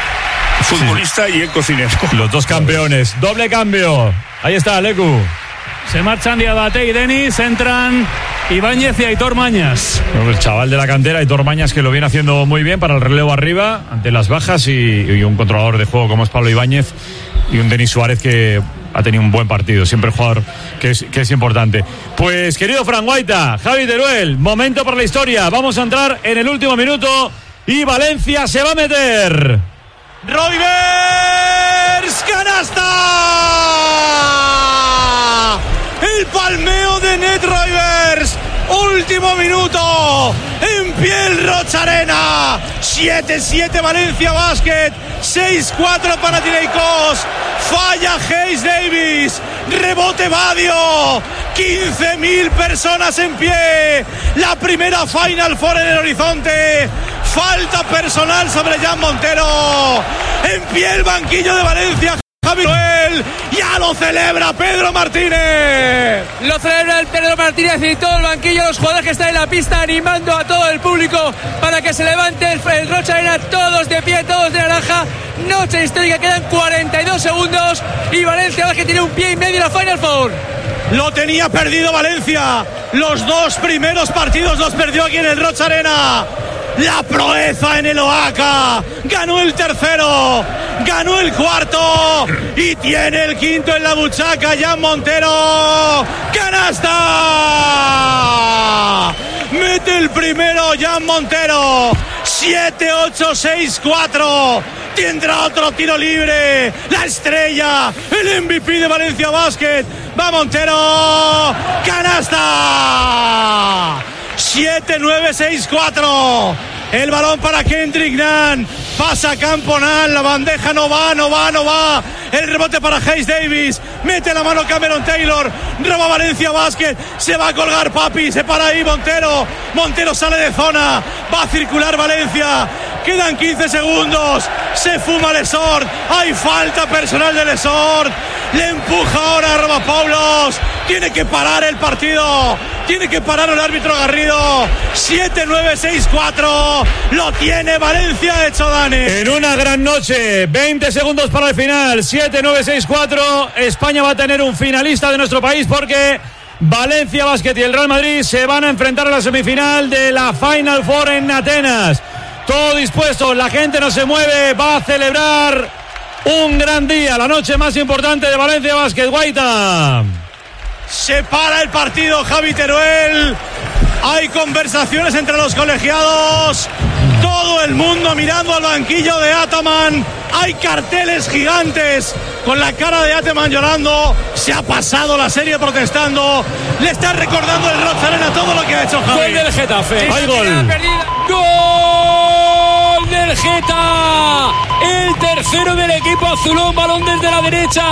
[SPEAKER 19] futbolista y él cocinero.
[SPEAKER 2] Los dos campeones. Doble cambio. Ahí está, Lecu.
[SPEAKER 8] Se marchan Diabate y Denis, entran Ibáñez y Aitor Mañas.
[SPEAKER 2] El chaval de la cantera, Aitor Mañas, que lo viene haciendo muy bien para el relevo arriba, ante las bajas, y, y un controlador de juego como es Pablo Ibáñez, y un Denis Suárez que ha tenido un buen partido, siempre jugador que es, que es importante. Pues, querido Fran Guaita, Javi Teruel, momento para la historia. Vamos a entrar en el último minuto y Valencia se va a meter.
[SPEAKER 18] Roivers, canasta. El palmeo de Net Roivers. Último minuto. En pie el Rocharena. siete siete Valencia Basket. seis cuatro Panathinaikos. Falla Hayes Davis. Rebote Badio. quince mil personas en pie. La primera Final Four en el horizonte. Falta personal sobre Jan Montero. En pie el banquillo de Valencia. Javi Noel. Ya lo celebra Pedro Martínez.
[SPEAKER 3] Lo celebra el Pedro Martínez y todo el banquillo, los jugadores que están en la pista animando a todo el público para que se levante el, el Rocha Arena, todos de pie, todos de naranja. Noche histórica, quedan cuarenta y dos segundos y Valencia que tiene un pie y medio en la Final Four.
[SPEAKER 18] Lo tenía perdido Valencia. Los dos primeros partidos los perdió aquí en el Rocha Arena. La proeza en el Oaxaca. Ganó el tercero. Ganó el cuarto. Y tiene el quinto en la buchaca. Jan Montero. ¡Canasta! Mete el primero Jan Montero. siete ocho seis cuatro. Tendrá otro tiro libre. La estrella. El M V P de Valencia Basket. Va Montero. ¡Canasta! siete nueve seis cuatro. El balón para Kendrick Nunn. Pasa Campo Nunn. La bandeja no va, no va, no va. El rebote para Hayes Davis. Mete la mano Cameron Taylor. Roba Valencia Basket. Se va a colgar Papi. Se para ahí Montero. Montero sale de zona. Va a circular Valencia. Quedan quince segundos. Se fuma Lesort. Hay falta personal de Lesort. Le empuja ahora a Robapaulos. Tiene que parar el partido. Tiene que parar el árbitro Garrido. siete nueve seis cuatro. Lo tiene Valencia hecho, Dani.
[SPEAKER 2] En una gran noche. veinte segundos para el final. siete nueve seis cuatro. España va a tener un finalista de nuestro país porque Valencia Basket y el Real Madrid se van a enfrentar a la semifinal de la Final Four en Atenas. Todo dispuesto. La gente no se mueve. Va a celebrar un gran día. La noche más importante de Valencia Basket. Guaita.
[SPEAKER 18] Se para el partido, Javi Teruel. Hay conversaciones entre los colegiados. Todo el mundo mirando al banquillo de Ataman. Hay carteles gigantes con la cara de Ataman llorando. Se ha pasado la serie protestando. Le está recordando el Rock Arena todo lo que ha hecho Javi.
[SPEAKER 11] Gol del Getafe.
[SPEAKER 2] Hay gol.
[SPEAKER 11] Gol del Geta. El tercero del equipo azulón. Balón desde la derecha.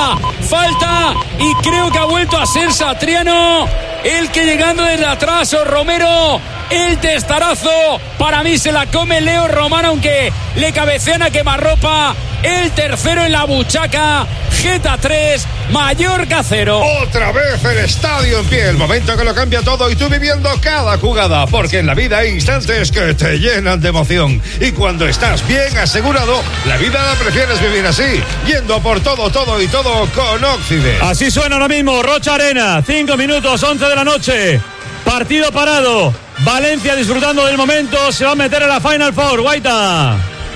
[SPEAKER 11] Falta y creo que ha vuelto a ser Satriano el que llegando desde atrás. O Romero. El testarazo. Para mí se la come Leo Romano, aunque le cabecean a quemarropa. El tercero en la buchaca. Geta tres, Mallorca cero.
[SPEAKER 5] Otra vez el estadio en pie, el momento que lo cambia todo y tú viviendo cada jugada, porque en la vida hay instantes que te llenan de emoción y cuando estás bien asegurado, la vida la prefieres vivir así, yendo por todo, todo y todo con Occident.
[SPEAKER 2] Así suena ahora mismo Rocha Arena, cinco minutos, once de la noche, partido parado, Valencia disfrutando del momento, se va a meter en la Final Four. Guaita.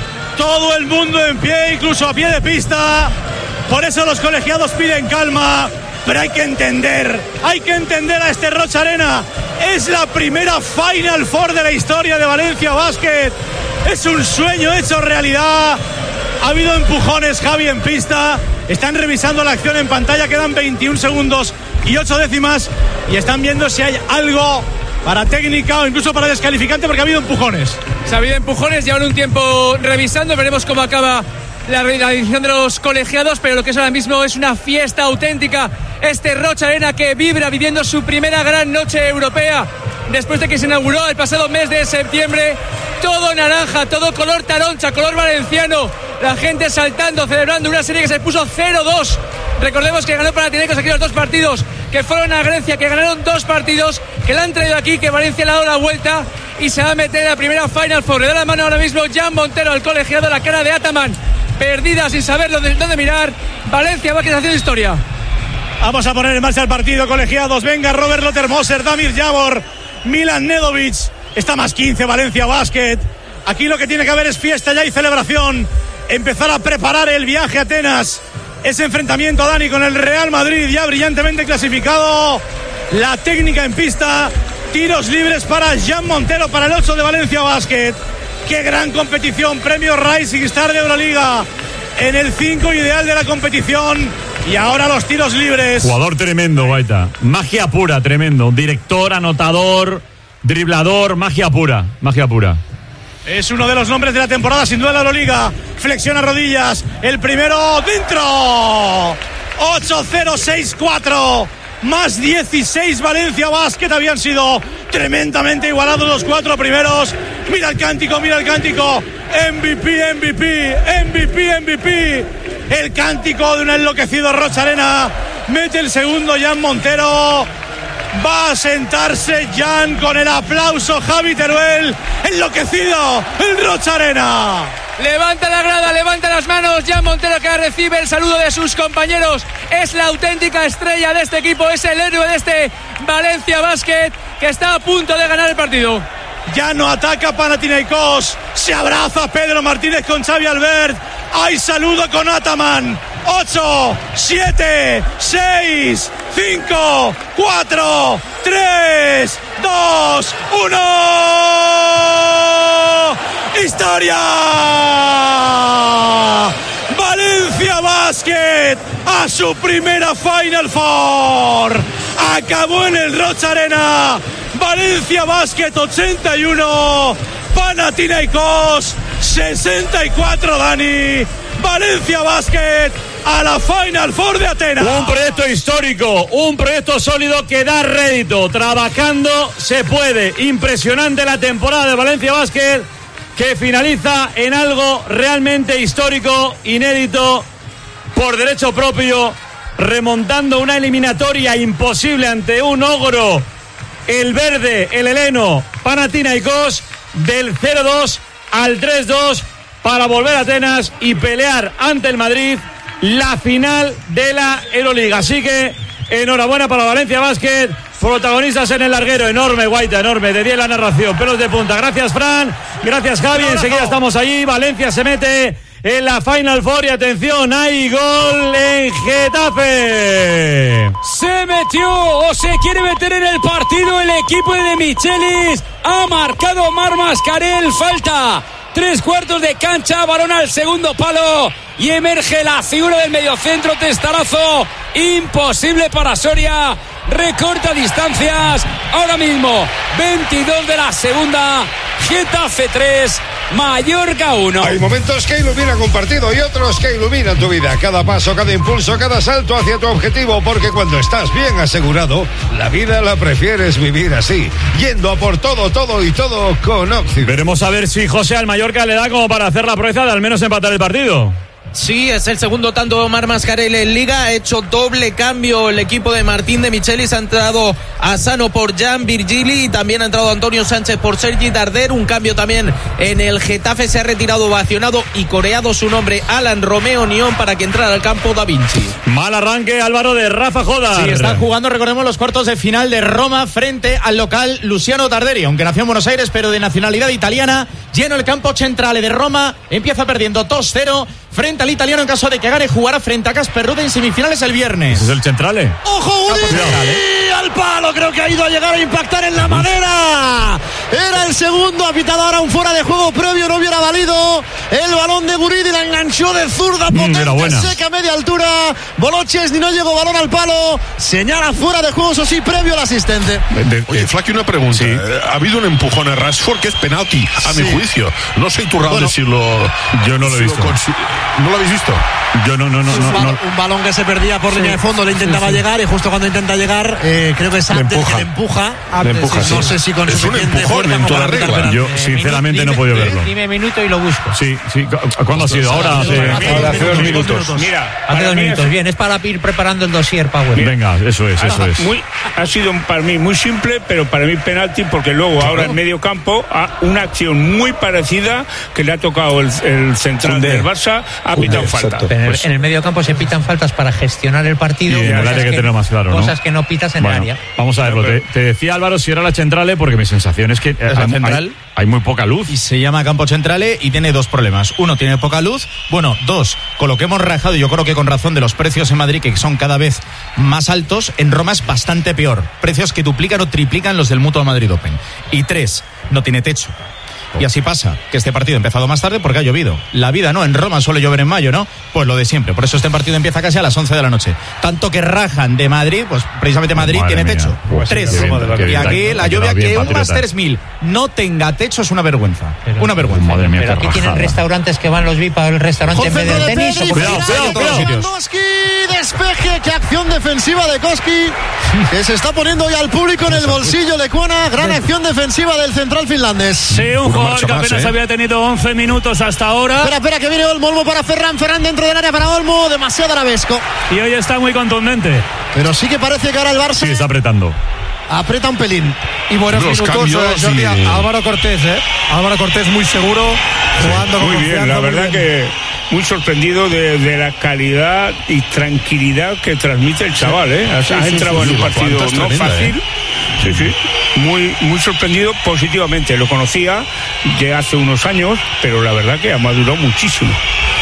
[SPEAKER 18] Todo el mundo en pie, incluso a pie de pista. Por eso los colegiados piden calma, pero hay que entender, hay que entender a este Rocha Arena. Es la primera Final Four de la historia de Valencia Basket. Es un sueño hecho realidad. Ha habido empujones, Javi, en pista. Están revisando la acción en pantalla, quedan veintiún segundos y ocho décimas. Y están viendo si hay algo para técnica o incluso para descalificante, porque ha habido empujones.
[SPEAKER 3] Se ha habido empujones, llevan un tiempo revisando, veremos cómo acaba la, la edición de los colegiados, pero lo que es ahora mismo es una fiesta auténtica. Este Rocha Arena que vibra viviendo su primera gran noche europea después de que se inauguró el pasado mes de septiembre. Todo naranja, todo color taroncha, color valenciano. La gente saltando, celebrando una serie que se puso cero dos. Recordemos que ganó Panathinaikos aquí los dos partidos, que fueron a Grecia, que ganaron dos partidos, que la han traído aquí, que Valencia le ha dado la vuelta y se va a meter en la primera Final Four. Le da la mano ahora mismo Jan Montero al colegiado, la cara de Ataman perdida sin saber dónde, dónde mirar. Valencia va a quedar haciendo historia.
[SPEAKER 18] Vamos a poner en marcha el partido, colegiados. Venga, Robert Lotermoser, Damir Javor, Milan Nedovic. Está más quince Valencia Basket. Aquí lo que tiene que haber es fiesta ya y celebración. Empezar a preparar el viaje a Atenas. Ese enfrentamiento, Dani, con el Real Madrid ya brillantemente clasificado. La técnica en pista. Tiros libres para Jan Montero, para el ocho de Valencia Basket. Qué gran competición. Premio Rising Star de Euroliga. En el cinco ideal de la competición. Y ahora los tiros libres.
[SPEAKER 2] Jugador tremendo, Guaita. Magia pura, tremendo. Director, anotador, driblador, magia pura. Magia pura.
[SPEAKER 18] Es uno de los nombres de la temporada, sin duda, de la Euroliga. Flexiona rodillas. El primero dentro. ocho cero seis cuatro. Más dieciséis Valencia Basket. Habían sido tremendamente igualados los cuatro primeros. Mira el cántico, mira el cántico. M V P, M V P, M V P, M V P. El cántico de un enloquecido Rocha Arena. Mete el segundo Jan Montero. Va a sentarse Jan con el aplauso. Javi Teruel, enloquecido el Rocha Arena.
[SPEAKER 3] Levanta la grada, levanta las manos Jan Montero, que recibe el saludo de sus compañeros. Es la auténtica estrella de este equipo, es el héroe de este Valencia Basket, que está a punto de ganar el partido.
[SPEAKER 18] Ya no ataca Panathinaikos. Se abraza Pedro Martínez con Xavi Albert. Hay saludo con Ataman. ocho, siete, seis, cinco, cuatro, tres, dos, uno. ¡Historia! Valencia Basket a su primera Final Four. Acabó en el Rocha Arena. Valencia Basket ochenta y uno, Panathinaikos sesenta y cuatro, Dani. Valencia Basket a la Final Four de Atenas.
[SPEAKER 2] Un proyecto histórico, un proyecto sólido que da rédito. Trabajando se puede. Impresionante la temporada de Valencia Basket, que finaliza en algo realmente histórico, inédito, por derecho propio, remontando una eliminatoria imposible ante un ogro, el verde, el heleno, Panathinaikos, del cero dos al tres dos, para volver a Atenas y pelear ante el Madrid la final de la Euroliga. Así que enhorabuena para Valencia Basket, protagonistas en el larguero. Enorme, Guaita, enorme, de diez la narración, pelos de punta. Gracias, Fran, gracias, Javi. Enseguida estamos allí. Valencia se mete en la Final Four y atención, hay gol en Getafe.
[SPEAKER 11] Se metió o se quiere meter en el partido el equipo de Michelis. Ha marcado Marc Mascarell, falta tres cuartos de cancha, balón al segundo palo y emerge la figura del mediocentro, testarazo imposible para Soria, recorta distancias, ahora mismo veintidós de la segunda, Getafe tres, Mallorca uno.
[SPEAKER 5] Hay momentos que iluminan un partido y otros que iluminan tu vida. Cada paso, cada impulso, cada salto hacia tu objetivo, porque cuando estás bien asegurado, la vida la prefieres vivir así, yendo a por todo, todo y todo con Occident.
[SPEAKER 2] Veremos a ver si José al Mallorca le da como para hacer la proeza de al menos empatar el partido.
[SPEAKER 17] Sí, es el segundo tanto de Marc Mascarell en Liga. Ha hecho doble cambio el equipo de Martín de Michelis. Ha entrado Asano por Jan Virgili y también ha entrado Antonio Sánchez por Sergi Darder. Un cambio también en el Getafe. Se ha retirado ovacionado y coreado su nombre Alan Romeo Nión para que entrara al campo Da Vinci.
[SPEAKER 2] Mal arranque, Álvaro, de Rafa Jodar.
[SPEAKER 1] Sí, están jugando, recordemos, los cuartos de final de Roma frente al local Luciano Tarderi, aunque nació en Buenos Aires, pero de nacionalidad italiana. Lleno el campo central de Roma. Empieza perdiendo dos cero frente al italiano. En caso de que gane, jugará frente a Casper Ruud en semifinales el viernes.
[SPEAKER 2] ¿Ese es el centrale?
[SPEAKER 14] ¡Ojo, Guridi! Al palo, creo que ha ido a llegar a impactar en la madera. Era el segundo, ha pitado ahora un fuera de juego previo, no hubiera valido. El balón de Guridi la enganchó de zurda, potente,
[SPEAKER 2] mm,
[SPEAKER 14] seca, media altura. Boloches, ni no llegó balón al palo. Señala fuera de juego, eso sí, previo al asistente.
[SPEAKER 15] De, oye, Flaky, una pregunta. Sí. Ha habido un empujón a Rashford que es penalti, a sí. mi juicio. No soy turrado bueno, de si lo...
[SPEAKER 2] Yo no lo he
[SPEAKER 15] si
[SPEAKER 2] visto.
[SPEAKER 15] Lo consi- ¿No lo habéis visto?
[SPEAKER 2] Yo no, no, no.
[SPEAKER 14] Es
[SPEAKER 2] no,
[SPEAKER 14] un, balón,
[SPEAKER 2] no.
[SPEAKER 14] un balón que se perdía por sí. línea de fondo, le intentaba sí, sí. llegar y justo cuando intenta llegar, eh, creo que es antes que le empuja.
[SPEAKER 15] Le empuja sí.
[SPEAKER 14] No sé si con
[SPEAKER 15] es un empujón en toda regla.
[SPEAKER 2] Yo, sinceramente,
[SPEAKER 9] dime,
[SPEAKER 2] no he podido verlo.
[SPEAKER 9] Dime minuto y lo busco.
[SPEAKER 2] Sí, sí. ¿Cuándo ha sido? Ahora hace,
[SPEAKER 15] Ahora hace dos minutos.
[SPEAKER 9] Mira, hace dos minutos. Bien, es para ir preparando el dossier, Power.
[SPEAKER 2] Venga, eso es, eso es.
[SPEAKER 19] Muy, ha sido para mí muy simple, pero para mí penalti, porque luego claro. ahora en medio campo una acción muy parecida que le ha tocado el, el central Cundé. del Barça, ha pitado falta.
[SPEAKER 9] Pero
[SPEAKER 19] pues,
[SPEAKER 9] en el medio campo se pitan faltas para gestionar el partido.
[SPEAKER 2] Y en el área que, que tener más claro, ¿no?
[SPEAKER 9] Cosas que no pitas en
[SPEAKER 2] bueno,
[SPEAKER 9] el área.
[SPEAKER 2] Vamos a verlo. Te, te decía, Álvaro, si era la centrale, porque mi sensación es que
[SPEAKER 1] ¿Es la
[SPEAKER 2] hay,
[SPEAKER 1] central?
[SPEAKER 2] Hay, hay muy poca luz.
[SPEAKER 1] Y se llama campo centrale y tiene dos problemas. Uno, tiene poca luz. Bueno, dos, con lo que hemos rajado, y yo creo que con razón, de los precios en Madrid, que son cada vez más altos, en Roma es bastante peor. Precios que duplican o triplican los del Mutua Madrid Open. Y tres, no tiene techo. Y así pasa, que este partido ha empezado más tarde porque ha llovido. La vida, ¿no? En Roma suele llover en mayo, ¿no? Pues lo de siempre. Por eso este partido empieza casi a las once de la noche. Tanto que rajan de Madrid, pues precisamente Madrid Madre tiene mía. techo. Pues Tres. Sí, bien, y bien, aquí bien, la lluvia, que un Masters mil no tenga techo es una vergüenza. Pero, una vergüenza.
[SPEAKER 9] Madre mía, pero aquí rajada. Tienen restaurantes que van los V I P al restaurante en vez del tenis.
[SPEAKER 14] Pedri, cuidado, cuidado, cuidado. Koski, despeje, qué acción defensiva de Koski, que se está poniendo ya al público en el bolsillo. Lecuona, gran acción defensiva del central finlandés.
[SPEAKER 8] Sí, un jugador que apenas más, ¿eh? había tenido once minutos hasta ahora.
[SPEAKER 14] Espera, espera, que viene Olmo, Olmo para Ferran, Ferran dentro del área para Olmo, demasiado arabesco.
[SPEAKER 8] Y hoy está muy contundente.
[SPEAKER 14] Pero sí que parece que ahora el Barça...
[SPEAKER 2] Sí, está apretando.
[SPEAKER 14] Aprieta un pelín.
[SPEAKER 7] Y buenos Los minutos, eh, Jordi, y... Álvaro Cortés, ¿eh? Álvaro Cortés muy seguro, jugando
[SPEAKER 19] sí,
[SPEAKER 7] con
[SPEAKER 19] muy bien, la
[SPEAKER 7] muy
[SPEAKER 19] verdad
[SPEAKER 7] bien.
[SPEAKER 19] que muy sorprendido de, de la calidad y tranquilidad que transmite el chaval, ¿eh? Has, sí, has sí, entrado sí, en un partido no tremenda, fácil. ¿eh? Sí, sí. Muy, muy sorprendido positivamente. Lo conocía de hace unos años, pero la verdad que ha madurado muchísimo.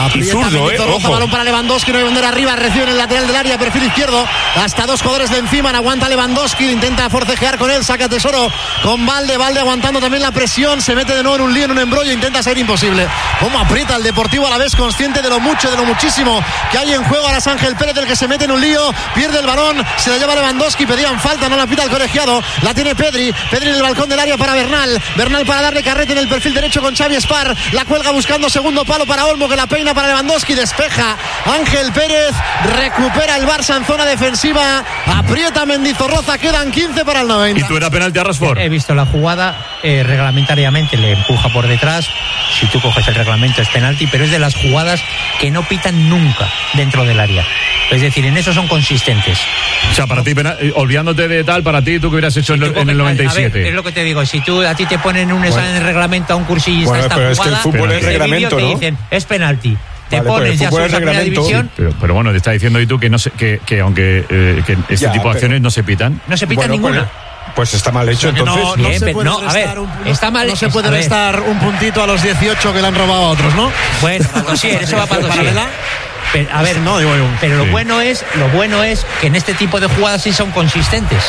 [SPEAKER 15] Y zurdo, ¿eh?
[SPEAKER 14] Roja,
[SPEAKER 15] Ojo.
[SPEAKER 14] balón para Lewandowski, no hay bandera arriba, recibe en el lateral del área, perfil izquierdo, hasta dos jugadores de encima, aguanta Lewandowski, intenta forcejear con él, saca Tesoro con Valde, Valde aguantando también la presión, se mete de nuevo en un lío, en un embrollo, intenta ser imposible. Cómo aprieta el Deportivo Alavés, consciente de lo mucho, de lo muchísimo que hay en juego. Ahora es Ángel Pérez el que se mete en un lío, pierde el balón, se la lleva Lewandowski, pedían falta, no la pita el colegiado, la tiene Pedri, Pedri en el balcón del área para Bernal, Bernal para darle carrete en el perfil derecho con Xavi Espar, la cuelga buscando segundo palo para Olmo, que la peina para Lewandowski, despeja Ángel Pérez, recupera el Barça en zona defensiva, aprieta Mendizorroza, quedan quince para el noventa.
[SPEAKER 2] ¿Y tú era penalti a Rashford?
[SPEAKER 9] He visto la jugada, eh, reglamentariamente le empuja por detrás, si tú coges el reglamento es penalti, pero es de las jugadas que no pitan nunca dentro del área. Es decir, en eso son consistentes.
[SPEAKER 2] O sea, para ti, pena- eh, olvidándote de tal, para ti, ¿tú qué hubieras hecho en, lo- en el noventa y
[SPEAKER 9] A ver,
[SPEAKER 2] siete?
[SPEAKER 9] es lo que te digo, si tú a ti te ponen un examen de reglamento a un cursillista
[SPEAKER 21] Bueno,
[SPEAKER 9] esta
[SPEAKER 21] pero es que el
[SPEAKER 9] jugada,
[SPEAKER 21] fútbol es
[SPEAKER 9] de
[SPEAKER 21] reglamento,
[SPEAKER 9] vídeo te
[SPEAKER 21] ¿no?
[SPEAKER 9] dicen, es penalti. Te
[SPEAKER 21] Vale, pero
[SPEAKER 9] pones
[SPEAKER 21] el
[SPEAKER 9] ya
[SPEAKER 21] fútbol
[SPEAKER 9] subes
[SPEAKER 21] es
[SPEAKER 9] a primera
[SPEAKER 21] reglamento.
[SPEAKER 9] división,
[SPEAKER 2] Pero, pero bueno, te está diciendo y tú que, no se, que, que aunque eh, que este
[SPEAKER 21] Ya,
[SPEAKER 2] tipo de
[SPEAKER 21] pero-
[SPEAKER 2] acciones no se pitan.
[SPEAKER 9] no se pita
[SPEAKER 21] Bueno,
[SPEAKER 9] ninguna.
[SPEAKER 21] Pues, pues está mal hecho,
[SPEAKER 14] O sea, que
[SPEAKER 21] entonces.
[SPEAKER 14] no, no
[SPEAKER 9] Bien,
[SPEAKER 14] se
[SPEAKER 9] pero
[SPEAKER 14] puede
[SPEAKER 9] no, a ver,
[SPEAKER 14] restar un-
[SPEAKER 9] está mal-
[SPEAKER 14] no se
[SPEAKER 9] es-
[SPEAKER 14] puede
[SPEAKER 9] a ver.
[SPEAKER 14] restar un puntito a los dieciocho que le han robado a otros, ¿no?
[SPEAKER 9] Bueno, para Dosier, eso va para Dosier.
[SPEAKER 14] Paralela.
[SPEAKER 9] Pero, a ver,
[SPEAKER 14] No, digo yo.
[SPEAKER 9] pero lo
[SPEAKER 2] Sí.
[SPEAKER 9] bueno es, lo bueno es que en este tipo de jugadas sí son consistentes.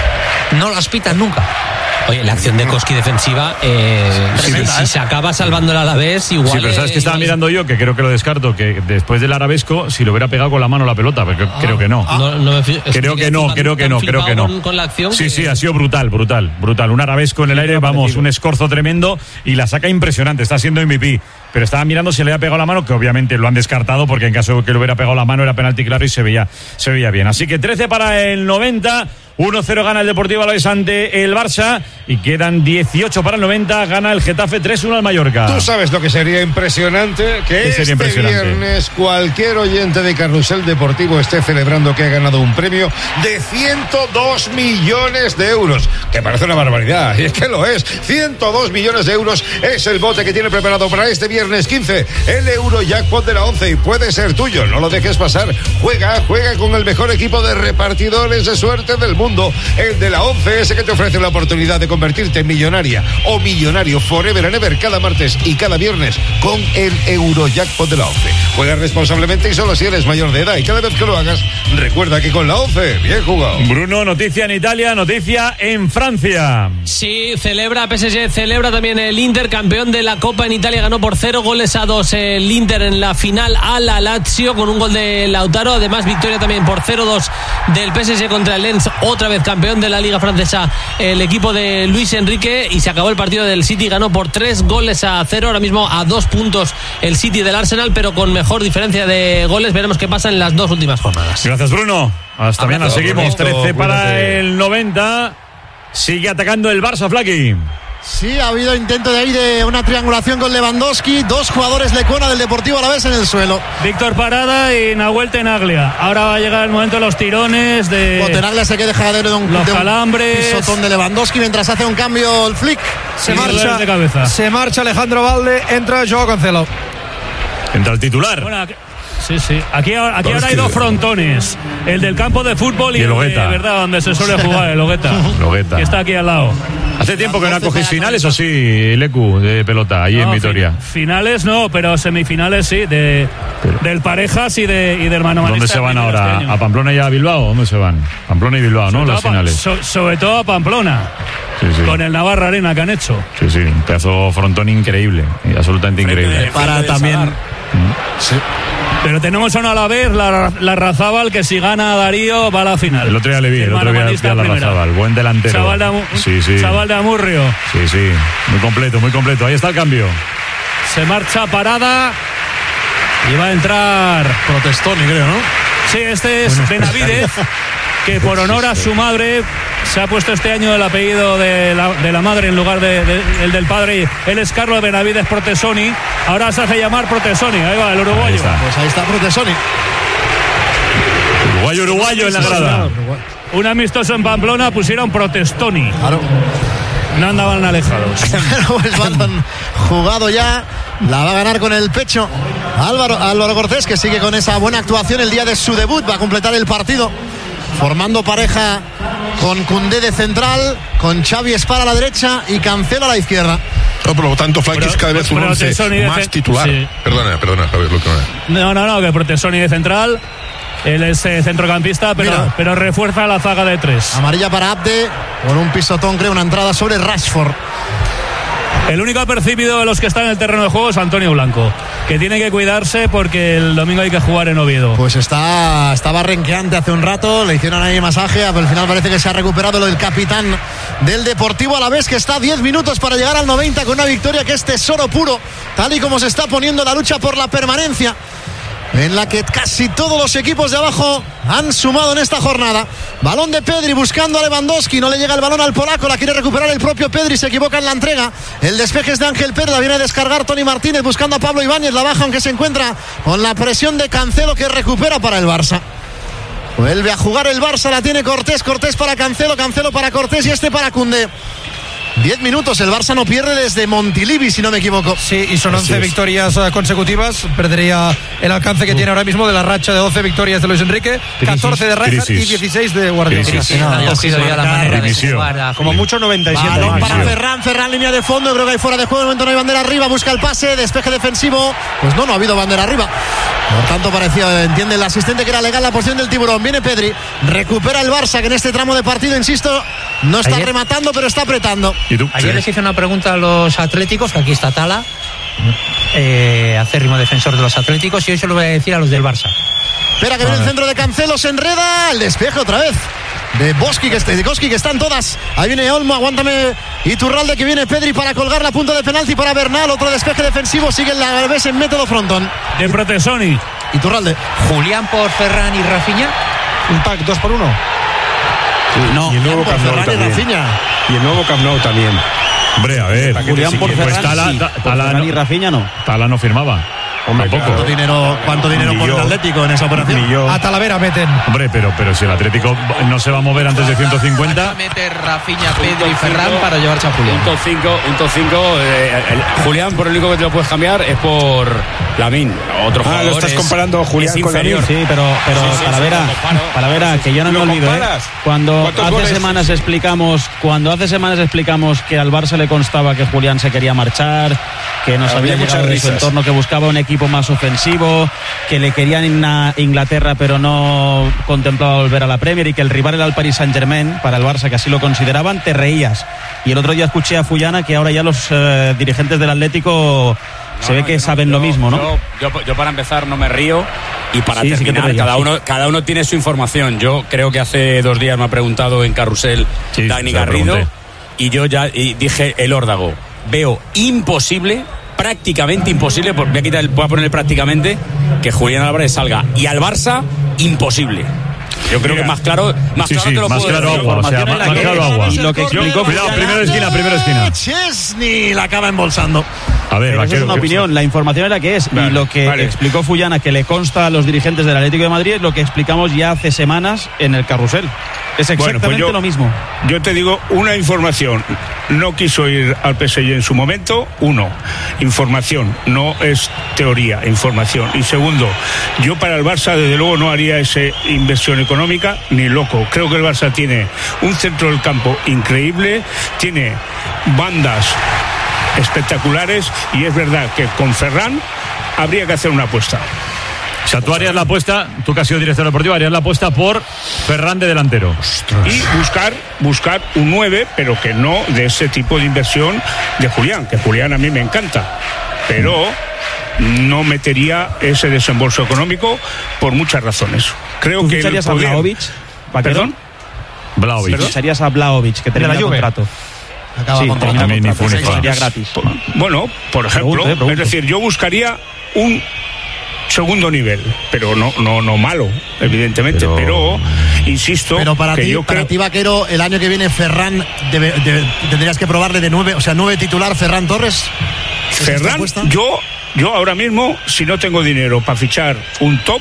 [SPEAKER 9] No las pitan nunca.
[SPEAKER 20] Oye, la acción de Koski defensiva, eh, si, si se acaba salvando el Alavés, igual.
[SPEAKER 2] Sí, pero sabes que
[SPEAKER 20] eh,
[SPEAKER 2] estaba
[SPEAKER 20] igual-
[SPEAKER 2] mirando yo, que creo que lo descarto, que después del arabesco, si lo hubiera pegado con la mano la pelota, pero creo- creo que no.
[SPEAKER 20] No, no me fi- es
[SPEAKER 2] Creo que no,
[SPEAKER 20] tan-
[SPEAKER 2] creo que
[SPEAKER 20] tan
[SPEAKER 2] no, creo que
[SPEAKER 20] flipado
[SPEAKER 2] no.
[SPEAKER 20] Con, con la acción.
[SPEAKER 2] Sí,
[SPEAKER 20] que-
[SPEAKER 2] sí, ha sido brutal, brutal, brutal. Un arabesco en el aire, vamos, un escorzo tremendo y la saca impresionante, está siendo M V P. Pero estaba mirando si le había pegado la mano, que obviamente lo han descartado, porque en caso de que le hubiera pegado la mano era penalti claro y se veía, se veía bien. Así que trece para el noventa, uno cero gana el Deportivo Alavés ante el Barça y quedan dieciocho para el noventa, gana el Getafe tres uno al Mallorca.
[SPEAKER 5] Tú sabes lo que sería impresionante, que
[SPEAKER 2] ¿Qué
[SPEAKER 5] este
[SPEAKER 2] sería impresionante?
[SPEAKER 5] viernes cualquier oyente de Carrusel Deportivo esté celebrando que ha ganado un premio de ciento dos millones de euros, que parece una barbaridad, y es que lo es. ciento dos millones de euros es el bote que tiene preparado para este viernes quince, el Eurojackpot de la once, y puede ser tuyo, no lo dejes pasar. Juega, juega con el mejor equipo de repartidores de suerte del mundo, el de la once, ese que te ofrece la oportunidad de convertirte en millonaria o millonario forever and ever cada martes y cada viernes con el Eurojackpot de la once. Juega responsablemente y solo si eres mayor de edad, y cada vez que lo hagas, recuerda que con la once, bien jugado.
[SPEAKER 2] Bruno, noticia en Italia, noticia en Francia.
[SPEAKER 20] Sí, celebra P S G, celebra también el Inter, campeón de la Copa en Italia, ganó por cero goles a dos el Inter en la final a la Lazio con un gol de Lautaro, además victoria también por cero dos del P S G contra el Lens, otra vez campeón de la Liga Francesa el equipo de Luis Enrique, y se acabó el partido del City, ganó por tres goles a cero, ahora mismo a dos puntos el City del Arsenal, pero con mejor diferencia de goles, veremos qué pasa en las dos últimas jornadas.
[SPEAKER 2] Gracias, Bruno. Hasta mañana,
[SPEAKER 5] Abrazo,
[SPEAKER 2] seguimos.
[SPEAKER 5] Brunito,
[SPEAKER 2] trece para
[SPEAKER 5] cuídate.
[SPEAKER 2] el noventa. Sigue atacando el Barça, Flaky.
[SPEAKER 14] Sí, ha habido intento de ahí de una triangulación con Lewandowski. Dos jugadores Lecona del Deportivo Alavés en el suelo.
[SPEAKER 8] Víctor Parada y Nahuel Tenaglia. Ahora va a llegar el momento de los tirones, de
[SPEAKER 14] Tenaglia se que deja de un,
[SPEAKER 8] los
[SPEAKER 14] de un
[SPEAKER 8] calambres.
[SPEAKER 14] pisotón de Lewandowski mientras hace un cambio el Flick.
[SPEAKER 7] Se
[SPEAKER 8] y dolores
[SPEAKER 7] marcha,
[SPEAKER 8] de cabeza.
[SPEAKER 7] se marcha Alejandro Valde, entra Joao Cancelo.
[SPEAKER 2] Entra el titular.
[SPEAKER 8] Bueno, aquí- sí, sí. Aquí, ahora- aquí
[SPEAKER 2] Pero
[SPEAKER 8] ahora
[SPEAKER 2] es
[SPEAKER 8] hay
[SPEAKER 2] que-
[SPEAKER 8] dos frontones. El del campo de fútbol y,
[SPEAKER 2] Y el
[SPEAKER 8] el de
[SPEAKER 2] Logueta.
[SPEAKER 8] verdad, donde se suele jugar, el Logueta.
[SPEAKER 2] Logueta.
[SPEAKER 8] Que está aquí al lado.
[SPEAKER 2] Hace tiempo que no coges finales, o sí, Lecu, de pelota, ahí en
[SPEAKER 8] No,
[SPEAKER 2] Vitoria.
[SPEAKER 8] fin- finales no, pero semifinales sí, de, del parejas y, de, y del mano a mano.
[SPEAKER 2] ¿Dónde se van ahora? ¿A Pamplona y a Bilbao? ¿Dónde se van? Pamplona y Bilbao, ¿no? Las finales.
[SPEAKER 8] sobre todo a Pamplona,
[SPEAKER 2] Sí, sí.
[SPEAKER 8] con el Navarra Arena que han hecho.
[SPEAKER 2] Sí, sí, un pedazo frontón increíble, absolutamente increíble.
[SPEAKER 4] Para también.
[SPEAKER 2] Sí.
[SPEAKER 8] Pero tenemos a uno a la vez, la, la Razábal, que si gana Darío va a la final.
[SPEAKER 2] El otro día le vi, el otro día vi a la Razábal, buen delantero.
[SPEAKER 8] Chaval de, Amu-
[SPEAKER 2] Sí, sí.
[SPEAKER 8] Chaval de Amurrio.
[SPEAKER 2] Sí, sí, muy completo, muy completo. Ahí está el cambio.
[SPEAKER 8] Se marcha Parada y va a entrar
[SPEAKER 7] Protestoni, creo, ¿no?
[SPEAKER 8] Sí, este es Benavidez, que por honor a su madre se ha puesto este año el apellido de la, de la madre en lugar de, de- el del padre. Él es Carlos Benavidez Protesoni. Ahora se hace llamar Protesoni. Ahí va el uruguayo.
[SPEAKER 2] Ahí está.
[SPEAKER 14] Pues ahí está Protesoni.
[SPEAKER 2] Uruguayo, uruguayo en la grada.
[SPEAKER 8] Un amistoso en Pamplona pusieron Protestoni.
[SPEAKER 14] Claro.
[SPEAKER 8] No andaban alejados.
[SPEAKER 14] Pero pues balón jugado ya. La va a ganar con el pecho Álvaro, Álvaro Cortés, que sigue con esa buena actuación el día de su debut. Va a completar el partido formando pareja con Koundé de central, con Xavi Espar a la derecha y Cancelo a la izquierda.
[SPEAKER 15] No, por lo tanto, Flaky es cada vez un once más titular. Sí. Perdona, perdona, Javier, lo que no
[SPEAKER 8] No, no, no, que Protesoni de central. Él es eh, centrocampista, pero, pero refuerza la zaga de tres.
[SPEAKER 14] Amarilla para Abde, con un pisotón, creo, una entrada sobre Rashford.
[SPEAKER 8] El único apercibido de los que están en el terreno de juego es Antonio Blanco, que tiene que cuidarse porque el domingo hay que jugar en Oviedo.
[SPEAKER 14] Pues está estaba renqueante hace un rato, le hicieron ahí masaje, pero al final parece que se ha recuperado lo del capitán del Deportivo Alavés, que está a diez minutos para llegar al noventa con una victoria que es tesoro puro, tal y como se está poniendo la lucha por la permanencia, en la que casi todos los equipos de abajo han sumado en esta jornada. Balón de Pedri buscando a Lewandowski, no le llega el balón al polaco, la quiere recuperar el propio Pedri, se equivoca en la entrega. El despeje es de Ángel Perla, viene a descargar Toni Martínez buscando a Pablo Ibáñez, la baja aunque se encuentra con la presión de Cancelo, que recupera para el Barça. Vuelve a jugar el Barça, la tiene Cortés, Cortés para Cancelo, Cancelo para Cortés y este para Koundé. Diez minutos, el Barça no pierde desde Montilivi, si no me equivoco.
[SPEAKER 7] Sí, y son once victorias consecutivas. Perdería el alcance que tiene ahora mismo de la racha de doce victorias de Luis Enrique, catorce de Rijkaard y dieciséis de Guardiola.
[SPEAKER 9] Sí, no, ha cogido ya la manera de jugar.
[SPEAKER 22] Como mucho noventa y siete.
[SPEAKER 14] Balón para Ferran, Ferran línea de fondo, creo que hay fuera de juego, de momento no hay bandera arriba, busca el pase, despeje defensivo. Pues no, no ha habido bandera arriba. Por tanto, parecía, entiende el asistente, que era legal la posición del tiburón. Viene Pedri, recupera el Barça, que en este tramo de partido, insisto, no está Ayer... rematando, pero está apretando.
[SPEAKER 9] Ayer sí. les hice una pregunta a los Atléticos, que aquí está Tala, eh, acérrimo defensor de los Atléticos, y hoy se lo voy a decir a los del Barça.
[SPEAKER 14] Espera que viene el centro de Cancelo, se enreda, el despeje otra vez de Boski, que, de Koski, que están todas. Ahí viene Olmo, aguántame Iturralde, que viene Pedri para colgar la punta de penalti para Bernal, otro despeje defensivo, sigue el Alavés en método frontón.
[SPEAKER 8] De Protesoni.
[SPEAKER 14] Iturralde.
[SPEAKER 9] Julián por Ferran y Rafinha.
[SPEAKER 22] Un pack dos por uno.
[SPEAKER 14] Sí, no,
[SPEAKER 22] y el nuevo Camp Nou también. Y el nuevo Camp Nou también.
[SPEAKER 2] Hombre, a ver,
[SPEAKER 4] Julián por Ferran, pues Tala, sí, por Tala Ferran no, y Rafinha no.
[SPEAKER 2] Tala no firmaba.
[SPEAKER 14] Hombre, poco. ¿Cuánto dinero, cuánto dinero pone el Atlético en esa operación?
[SPEAKER 7] A Talavera meten.
[SPEAKER 2] Hombre, pero, pero si el Atlético no se va a mover antes de ciento cincuenta.
[SPEAKER 17] Mete Rafinha, Pedri y Ferran para llevarse a Julián.
[SPEAKER 11] Un top cinco, un top cinco. Eh, el, Julián, por el único que te lo puedes cambiar es por Lamine. Otro jugador.
[SPEAKER 22] Ah, lo estás es, comparando Julián con Lamine.
[SPEAKER 4] Sí, pero, pero sí, sí, Talavera, sí, Talavera, que yo no me olvido. ¿eh? Cuando hace goles? semanas explicamos, cuando hace semanas explicamos que al Barça le constaba que Julián se quería marchar, que nos había, había llegado de su entorno, que buscaba un equipo más ofensivo, que le querían a Inglaterra pero no contemplaba volver a la Premier, y que el rival era el Paris Saint-Germain para el Barça, que así lo consideraban, te reías. Y el otro día escuché a Fullana que ahora ya los eh, dirigentes del Atlético se no, ve que no, saben
[SPEAKER 11] yo,
[SPEAKER 4] lo mismo, ¿no?
[SPEAKER 11] Yo, yo, yo para empezar no me río, y para sí, terminar, sí cada, uno, cada uno tiene su información. Yo creo que hace dos días me ha preguntado en Carrusel sí, Dani Garrido, y yo ya y dije el órdago. Veo imposible, prácticamente imposible, porque voy a, quitar el, voy a poner prácticamente, que Julián Álvarez salga. Y al Barça, imposible. Yo creo Mira. que más claro, más
[SPEAKER 2] sí,
[SPEAKER 11] claro
[SPEAKER 2] sí,
[SPEAKER 11] te lo
[SPEAKER 2] más
[SPEAKER 11] puedo
[SPEAKER 2] claro
[SPEAKER 11] decir.
[SPEAKER 2] agua, o sea, más, más claro agua.
[SPEAKER 4] Y lo que explicó,
[SPEAKER 2] cuidado, primera esquina, primera esquina.
[SPEAKER 14] Chesney la acaba embolsando.
[SPEAKER 2] A ver,
[SPEAKER 4] Esa es una opinión, la información es la que es. Vale, y lo que vale. explicó Fullana, que le consta a los dirigentes del Atlético de Madrid, es lo que explicamos ya hace semanas en el Carrusel. Es exactamente bueno, pues yo, lo mismo.
[SPEAKER 19] Yo te digo una información. No quiso ir al P S G en su momento. Uno, información, no es teoría, información. Y segundo, yo para el Barça desde luego no haría esa inversión económica ni loco. Creo que el Barça tiene un centro del campo increíble, tiene bandas espectaculares, y es verdad que con Ferran habría que hacer una apuesta.
[SPEAKER 2] O sea, tú harías la apuesta, tú que has sido director deportivo, harías la apuesta por Ferran de delantero.
[SPEAKER 19] Ostras. Y buscar, buscar un nueve, pero que no de ese tipo de inversión de Julián, que Julián a mí me encanta, pero no metería ese desembolso económico por muchas razones. Creo
[SPEAKER 4] ¿Tú
[SPEAKER 19] que
[SPEAKER 4] ficharías a Vlahovic?
[SPEAKER 19] ¿Perdón?
[SPEAKER 2] Vlahovic.
[SPEAKER 4] ¿Ficharías a Vlahovic, que termina el contrato?
[SPEAKER 14] Acaba
[SPEAKER 4] sí,
[SPEAKER 14] contrato.
[SPEAKER 4] termina
[SPEAKER 2] ni
[SPEAKER 4] contrato, sí, sería gratis.
[SPEAKER 19] Bueno, por ejemplo, pregunto, pregunto. Es decir, yo buscaría un segundo nivel, pero no no no malo, evidentemente, pero, pero insisto,
[SPEAKER 14] pero para
[SPEAKER 19] que
[SPEAKER 14] ti,
[SPEAKER 19] yo
[SPEAKER 14] para
[SPEAKER 19] creo...
[SPEAKER 14] ti, Vaquero, el año que viene Ferran debe, debe, tendrías que probarle de nueve, o sea, nueve titular Ferran Torres.
[SPEAKER 19] Ferran, yo yo ahora mismo, si no tengo dinero para fichar un top,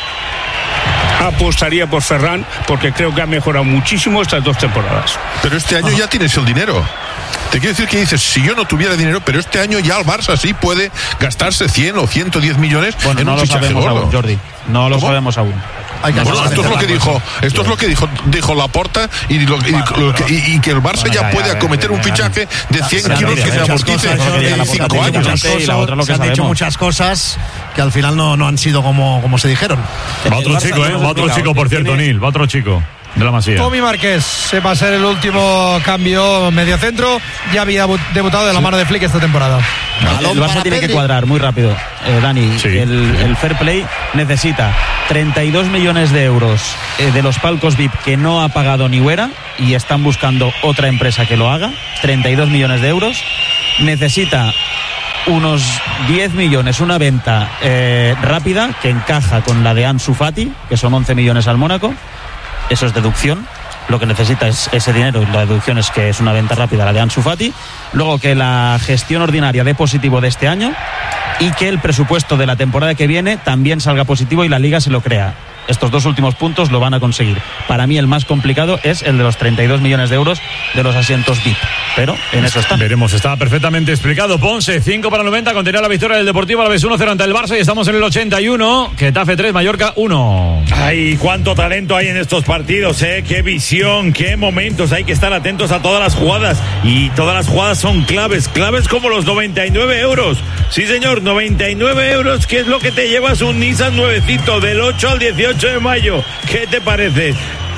[SPEAKER 19] apostaría por Ferran, porque creo que ha mejorado muchísimo estas dos temporadas.
[SPEAKER 15] Pero este año Ajá. ya tienes el dinero. Te quiero decir que dices, si yo no tuviera dinero, pero este año ya el Barça sí puede gastarse cien o ciento diez millones
[SPEAKER 4] bueno,
[SPEAKER 15] en
[SPEAKER 4] no
[SPEAKER 15] un
[SPEAKER 4] lo
[SPEAKER 15] fichaje
[SPEAKER 4] sabemos
[SPEAKER 15] gordo.
[SPEAKER 4] Aún, Jordi. No lo
[SPEAKER 15] ¿Cómo?
[SPEAKER 4] sabemos aún.
[SPEAKER 14] hay que
[SPEAKER 15] bueno, esto es lo que dijo, esto es lo que dijo, dijo Laporta y, lo, y, lo que, y, y que el Barça ya puede acometer un fichaje de cien kilos que se amortice en cinco años.
[SPEAKER 14] Se han dicho muchas cosas que al final no, no han sido como, como se dijeron.
[SPEAKER 2] Va otro chico, ¿eh? Va otro chico, por cierto, Nil. Va otro chico de la Masía.
[SPEAKER 7] Tommy Márquez se va a ser el último cambio mediocentro. Ya había debutado de la mano de Flick esta temporada.
[SPEAKER 4] El Barça tiene que cuadrar muy rápido, eh, Dani.
[SPEAKER 2] Sí.
[SPEAKER 4] El, el Fair Play necesita treinta y dos millones de euros eh, de los palcos V I P que no ha pagado ni Huera y están buscando otra empresa que lo haga. treinta y dos millones de euros. Necesita unos diez millones, una venta eh, rápida que encaja con la de Ansu Fati, que son once millones al Mónaco. Eso es deducción. Lo que necesita es ese dinero y la deducción es que es una venta rápida, la de Ansu Fati. Luego que la gestión ordinaria dé positivo de este año y que el presupuesto de la temporada que viene también salga positivo y la Liga se lo crea. Estos dos últimos puntos lo van a conseguir. Para mí el más complicado es el de los treinta y dos millones de euros de los asientos V I P. Pero en eso está.
[SPEAKER 2] Veremos, está perfectamente explicado. Ponce, cinco para noventa, continúa la victoria del Deportivo Alavés uno cero ante el Barça y estamos en el ochenta y uno. Getafe tres, Mallorca uno.
[SPEAKER 16] Ay, cuánto talento hay en estos partidos, ¿eh? Qué visión, qué momentos. Hay que estar atentos a todas las jugadas. Y todas las jugadas son claves, claves como los noventa y nueve euros. Sí, señor, noventa y nueve euros, que es lo que te llevas un Nissan nuevecito del ocho al dieciocho de mayo. ¿Qué te parece?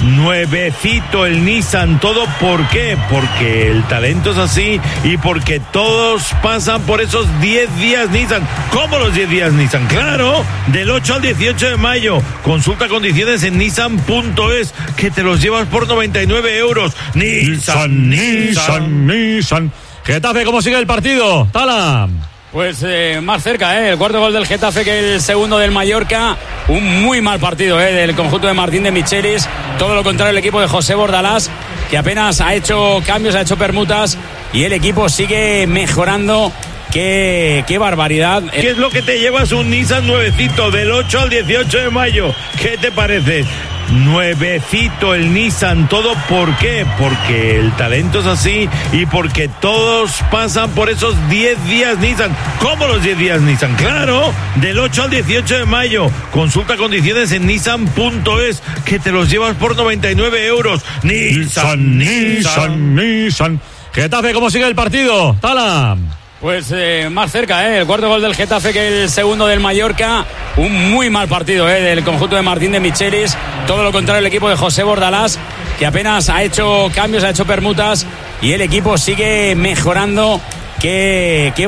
[SPEAKER 16] Nuevecito el Nissan, ¿todo por qué? Porque el talento es así y porque todos pasan por esos diez días Nissan. ¿Cómo los diez días Nissan? Claro, del ocho al dieciocho de mayo. Consulta condiciones en nissan punto es, que te los llevas por noventa y nueve euros. Nissan,
[SPEAKER 2] Nissan, Nissan, Nissan. Getafe, ¿cómo sigue el partido? Tala.
[SPEAKER 11] Pues eh, más cerca, ¿eh? El cuarto gol del Getafe que el segundo del Mallorca. Un muy mal partido, ¿eh? Del conjunto de Martín de Michelis. Todo lo contrario el equipo de José Bordalás, que apenas ha hecho cambios, ha hecho permutas y el equipo sigue mejorando. Qué, qué barbaridad.
[SPEAKER 16] ¿Qué es lo que te llevas un Nissan nuevecito del ocho al dieciocho de mayo? ¿Qué te parece? Nuevecito el Nissan, ¿todo por qué? Porque el talento es así y porque todos pasan por esos diez días Nissan. ¿Cómo los diez días Nissan? Claro, del ocho al dieciocho de mayo. Consulta condiciones en nissan punto es, que te los llevas por noventa y nueve euros. Nissan,
[SPEAKER 2] Nissan, Nissan, Nissan. Getafe, ¿cómo sigue el partido? Tala.
[SPEAKER 11] Pues eh, más cerca, ¿eh? El cuarto gol del Getafe que el segundo del Mallorca. Un muy mal partido, ¿eh? Del conjunto de Martín de Michelis. Todo lo contrario el equipo de José Bordalás, que apenas ha hecho cambios, ha hecho permutas y el equipo sigue mejorando. Qué, qué